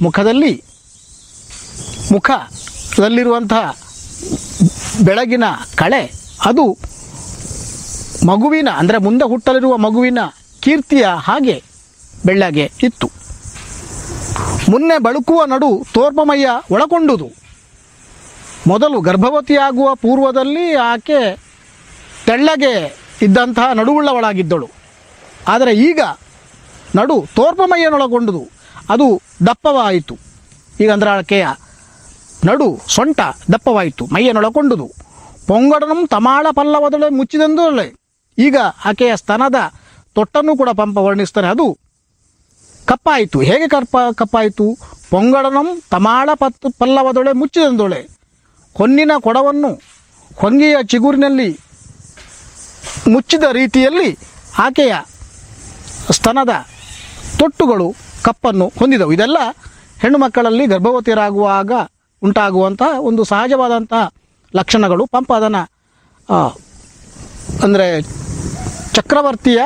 ಮುಖದಲ್ಲಿರುವಂತಹ ಬೆಳಗಿನ ಕಳೆ ಅದು ಮಗುವಿನ, ಅಂದರೆ ಮುಂದೆ ಹುಟ್ಟಲಿರುವ ಮಗುವಿನ ಕೀರ್ತಿಯ ಹಾಗೆ ಬೆಳ್ಳಗೆ ಇತ್ತು. ಮುನ್ನೆ ಬಳುಕುವ ನಡು ತೋರ್ಪಮಯ್ಯ ಒಳಗೊಂಡುದು. ಮೊದಲು ಗರ್ಭವತಿಯಾಗುವ ಪೂರ್ವದಲ್ಲಿ ಆಕೆ ತೆಳ್ಳಗೆ ಇದ್ದಂತಹ ನಡುವುಳ್ಳವಳಾಗಿದ್ದಳು. ಆದರೆ ಈಗ ನಡು ತೋರ್ಪಮಯ್ಯನೊಳಗೊಂಡುದು, ಅದು ದಪ್ಪವಾಯಿತು. ಈಗ ಅಂದರೆ ಆಕೆಯ ನಡು ಸೊಂಟ ದಪ್ಪವಾಯಿತು, ಮೈಯನೊಳಗೊಂಡುದು. ಪೊಂಗಡನಂ ತಮಾಳ ಪಲ್ಲವದೊಳೆ ಮುಚ್ಚಿದಂದೊಳೆ. ಈಗ ಆಕೆಯ ಸ್ತನದ ತೊಟ್ಟನ್ನು ಕೂಡ ಪಂಪ ವರ್ಣಿಸ್ತಾನೆ. ಅದು ಕಪ್ಪಾಯಿತು. ಹೇಗೆ ಕಪ್ಪಾಯಿತು? ಪೊಂಗಡನಂ ತಮಾಳ ಪಲ್ಲವದೊಳೆ ಮುಚ್ಚಿದಂದೊಳೆ. ಹೊನ್ನಿನ ಕೊಡವನ್ನು ಹೊಂಗೆಯ ಚಿಗುರಿನಲ್ಲಿ ಮುಚ್ಚಿದ ರೀತಿಯಲ್ಲಿ ಆಕೆಯ ಸ್ತನದ ತೊಟ್ಟುಗಳು ಕಪ್ಪನ್ನು ಹೊಂದಿದವು. ಇದೆಲ್ಲ ಹೆಣ್ಣು ಮಕ್ಕಳಲ್ಲಿ ಗರ್ಭವತಿಯರಾಗುವಾಗ ಉಂಟಾಗುವಂತಹ ಒಂದು ಸಹಜವಾದಂತಹ ಲಕ್ಷಣಗಳು. ಪಂಪ ಅದನ್ನು ಅಂದರೆ ಚಕ್ರವರ್ತಿಯ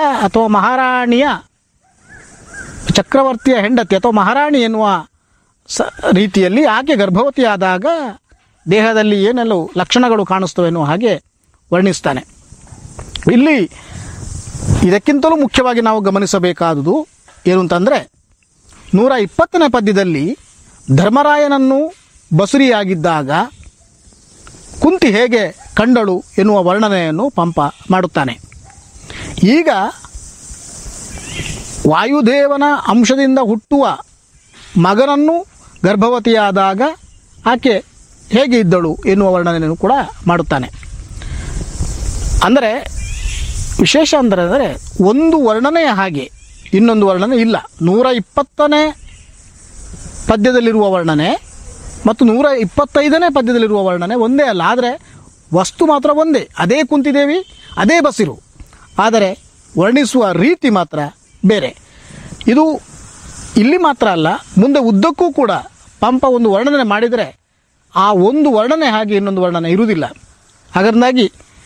ಹೆಂಡತಿ ಅಥವಾ ಮಹಾರಾಣಿ ಎನ್ನುವ ರೀತಿಯಲ್ಲಿ ಆಕೆ ಗರ್ಭವತಿಯಾದಾಗ ದೇಹದಲ್ಲಿ ಏನೆಲ್ಲ ಲಕ್ಷಣಗಳು ಕಾಣಿಸ್ತವೆ ಎನ್ನುವ ಹಾಗೆ ವರ್ಣಿಸ್ತಾನೆ. ಇಲ್ಲಿ ಇದಕ್ಕಿಂತಲೂ ಮುಖ್ಯವಾಗಿ ನಾವು ಗಮನಿಸಬೇಕಾದುದು ಏನು ಅಂತಂದರೆ 120ನೇ ಪದ್ಯದಲ್ಲಿ ಧರ್ಮರಾಯನನ್ನು ಬಸುರಿಯಾಗಿದ್ದಾಗ ಕುಂತಿ ಹೇಗೆ ಕಂಡಳು ಎನ್ನುವ ವರ್ಣನೆಯನ್ನು ಪಂಪ ಮಾಡುತ್ತಾನೆ. ಈಗ ವಾಯುದೇವನ ಅಂಶದಿಂದ ಹುಟ್ಟುವ ಮಗನನ್ನು ಗರ್ಭವತಿಯಾದಾಗ ಆಕೆ ಹೇಗೆ ಇದ್ದಳು ಎನ್ನುವ ವರ್ಣನೆಯನ್ನು ಕೂಡ ಮಾಡುತ್ತಾನೆ. ಅಂದರೆ ವಿಶೇಷ ಅಂದರೆ ಒಂದು ವರ್ಣನೆಯ ಹಾಗೆ ಇನ್ನೊಂದು ವರ್ಣನೆ ಇಲ್ಲ. 120ನೇ ಪದ್ಯದಲ್ಲಿರುವ ವರ್ಣನೆ ಮತ್ತು 125ನೇ ಪದ್ಯದಲ್ಲಿರುವ ವರ್ಣನೆ ಒಂದೇ ಅಲ್ಲ. ಆದರೆ ವಸ್ತು ಮಾತ್ರ ಒಂದೇ, ಅದೇ ಕುಂತಿದೇವಿ, ಅದೇ ಬಸಿರು. ಆದರೆ ವರ್ಣಿಸುವ ರೀತಿ ಮಾತ್ರ ಬೇರೆ. ಇದು ಇಲ್ಲಿ ಮಾತ್ರ ಅಲ್ಲ, ಮುಂದೆ ಉದ್ದಕ್ಕೂ ಕೂಡ ಪಂಪ ಒಂದು ವರ್ಣನೆ ಮಾಡಿದರೆ ಆ ಒಂದು ವರ್ಣನೆ ಹಾಗೆ ಇನ್ನೊಂದು ವರ್ಣನೆ ಇರುವುದಿಲ್ಲ. ಹಾಗಾಗಿ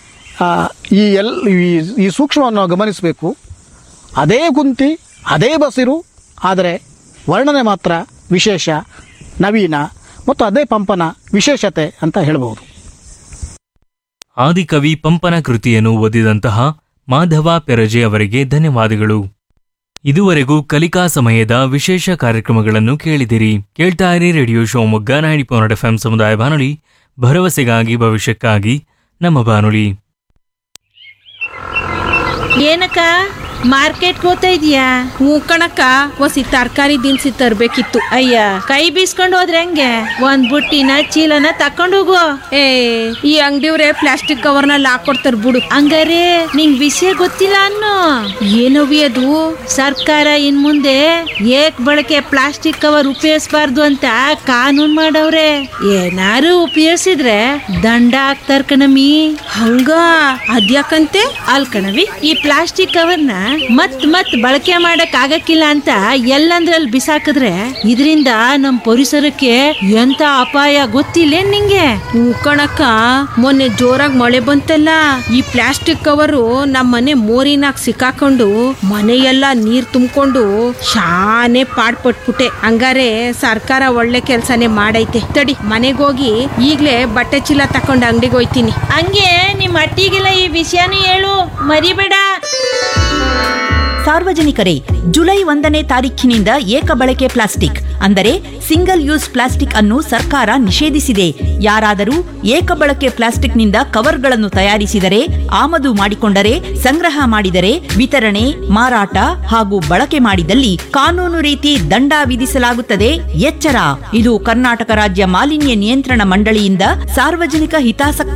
ಈ ಸೂಕ್ಷ್ಮವನ್ನು ಗಮನಿಸಬೇಕು. ಅದೇ ಕುಂತಿ, ಅದೇ ಬಸಿರು, ಆದರೆ ವರ್ಣನೆ ಮಾತ್ರ ವಿಶೇಷ, ನವೀನ ಮತ್ತು ಅದೇ ಪಂಪನ ವಿಶೇಷತೆ ಅಂತ ಹೇಳಬಹುದು. ಆದಿಕವಿ ಪಂಪನ ಕೃತಿಯನ್ನು ಓದಿದಂತಹ ಮಾಧವ ಪೆರಜೆ ಅವರಿಗೆ ಧನ್ಯವಾದಗಳು. ಇದುವರೆಗೂ ಕಲಿಕಾ ಸಮಯದ ವಿಶೇಷ ಕಾರ್ಯಕ್ರಮಗಳನ್ನು ಕೇಳಿದಿರಿ. ಕೇಳ್ತಾ ಇರಿ ರೇಡಿಯೋ ಶಿವಮೊಗ್ಗ 90.1 FM ಸಮುದಾಯ ಬಾನುಲಿ, ಭರವಸೆಗಾಗಿ ಭವಿಷ್ಯಕ್ಕಾಗಿ ನಮ್ಮ ಬಾನುಲಿ. ಏನಕ್ಕ ಮಾರ್ಕೆಟ್ಗೆ ಹೋಗ್ತಾ ಇದೀಯಾ? ಹ್ಞೂ ಕಣಕ್ಕ, ಒಸಿ ತರಕಾರಿ ದಿನಸಿ ತರ್ಬೇಕಿತ್ತು. ಅಯ್ಯ, ಕೈ ಬೀಸ್ಕೊಂಡು ಹೋದ್ರೆ ಹೆಂಗೆ? ಒಂದ್ ಬುಟ್ಟಿನ ಚೀಲನ ತಕೊಂಡು ಹೋಗು. ಏ, ಈ ಅಂಗಡಿಯವ್ರೆ ಪ್ಲಾಸ್ಟಿಕ್ ಕವರ್ನಲ್ಲಿ ಹಾಕೊಡ್ತಾರ ಬಿಡು. ಹಂಗಾರೆ ನಿಂಗ್ ವಿಷಯ ಗೊತ್ತಿಲ್ಲ ಅನ್ನೋ? ಏನವಿ ಅದು? ಸರ್ಕಾರ ಇನ್ ಮುಂದೆ ಏಕ್ ಬಳಕೆ ಪ್ಲಾಸ್ಟಿಕ್ ಕವರ್ ಉಪಯೋಗಿಸಬಾರ್ದು ಅಂತ ಕಾನೂನ್ ಮಾಡವ್ರೆ. ಏನಾರು ಉಪಯೋಗಿಸಿದ್ರೆ ದಂಡ ಹಾಕ್ತಾರ ಕಣಮಿ. ಹಂಗ ಅದ್ಯಾಕಂತೆ? ಅಲ್ ಕಣವಿ, ಈ ಪ್ಲಾಸ್ಟಿಕ್ ಕವರ್ನ ಮತ್ ಬಳಕೆ ಮಾಡಕ್ ಆಗಕ್ಕಿಲ್ಲ ಅಂತ ಎಲ್ಲಂದ್ರಲ್ಲಿ ಬಿಸಾಕಿದ್ರೆ ಇದರಿಂದ ನಮ್ ಪರಿಸರಕ್ಕೆ ಎಂತ ಅಪಾಯ ಗೊತ್ತಿಲ್ಲ ನಿಂಗೆ? ಹ್ಞೂ ಕಣಕ್ಕ, ಮೊನ್ನೆ ಜೋರಾಗಿ ಮಳೆ ಬಂತಲ್ಲ, ಈ ಪ್ಲಾಸ್ಟಿಕ್ ಕವರು ನಮ್ಮ ಮನೆ ಮೋರಿನಾಗ ಸಿಕ್ಕಾಕೊಂಡು ಮನೆಯೆಲ್ಲ ನೀರ್ ತುಂಬಿಕೊಂಡು ಶಾನೆ ಪಾಡ್ಪಟ್ಬಿಟ್ಟೆ. ಹಂಗಾರೆ ಸರ್ಕಾರ ಒಳ್ಳೆ ಕೆಲ್ಸನೇ ಮಾಡೈತೆ. ತಡಿ, ಮನೆಗೋಗಿ ಈಗ್ಲೇ ಬಟ್ಟೆ ಚೀಲ ತಕೊಂಡು ಅಂಗಡಿಗೆ ಹೋಯ್ತೀನಿ. ಹಂಗೆ ನಿಮ್ ಅಟ್ಟಿಗೆಲ್ಲ ಈ ವಿಷಯನೂ ಹೇಳು, ಮರಿಬೇಡ. ಸಾರ್ವಜನಿಕರೇ, ಜುಲೈ 1ನೇ ತಾರೀಖಿನಿಂದ ಏಕಬಳಕೆ ಪ್ಲಾಸ್ಟಿಕ್ ಅಂದರೆ ಸಿಂಗಲ್ ಯೂಸ್ ಪ್ಲಾಸ್ಟಿಕ್ ಅನ್ನು ಸರ್ಕಾರ ನಿಷೇಧಿಸಿದೆ. ಯಾರಾದರೂ ಏಕಬಳಕೆ ಪ್ಲಾಸ್ಟಿಕ್ನಿಂದ ಕವರ್ಗಳನ್ನು ತಯಾರಿಸಿದರೆ, ಆಮದು ಮಾಡಿಕೊಂಡರೆ, ಸಂಗ್ರಹ ಮಾಡಿದರೆ, ವಿತರಣೆ, ಮಾರಾಟ ಹಾಗೂ ಬಳಕೆ ಮಾಡಿದಲ್ಲಿ ಕಾನೂನು ರೀತಿ ದಂಡ ವಿಧಿಸಲಾಗುತ್ತದೆ. ಎಚ್ಚರ! ಇದು ಕರ್ನಾಟಕ ರಾಜ್ಯ ಮಾಲಿನ್ಯ ನಿಯಂತ್ರಣ ಮಂಡಳಿಯಿಂದ ಸಾರ್ವಜನಿಕ ಹಿತಾಸಕ್ತಿ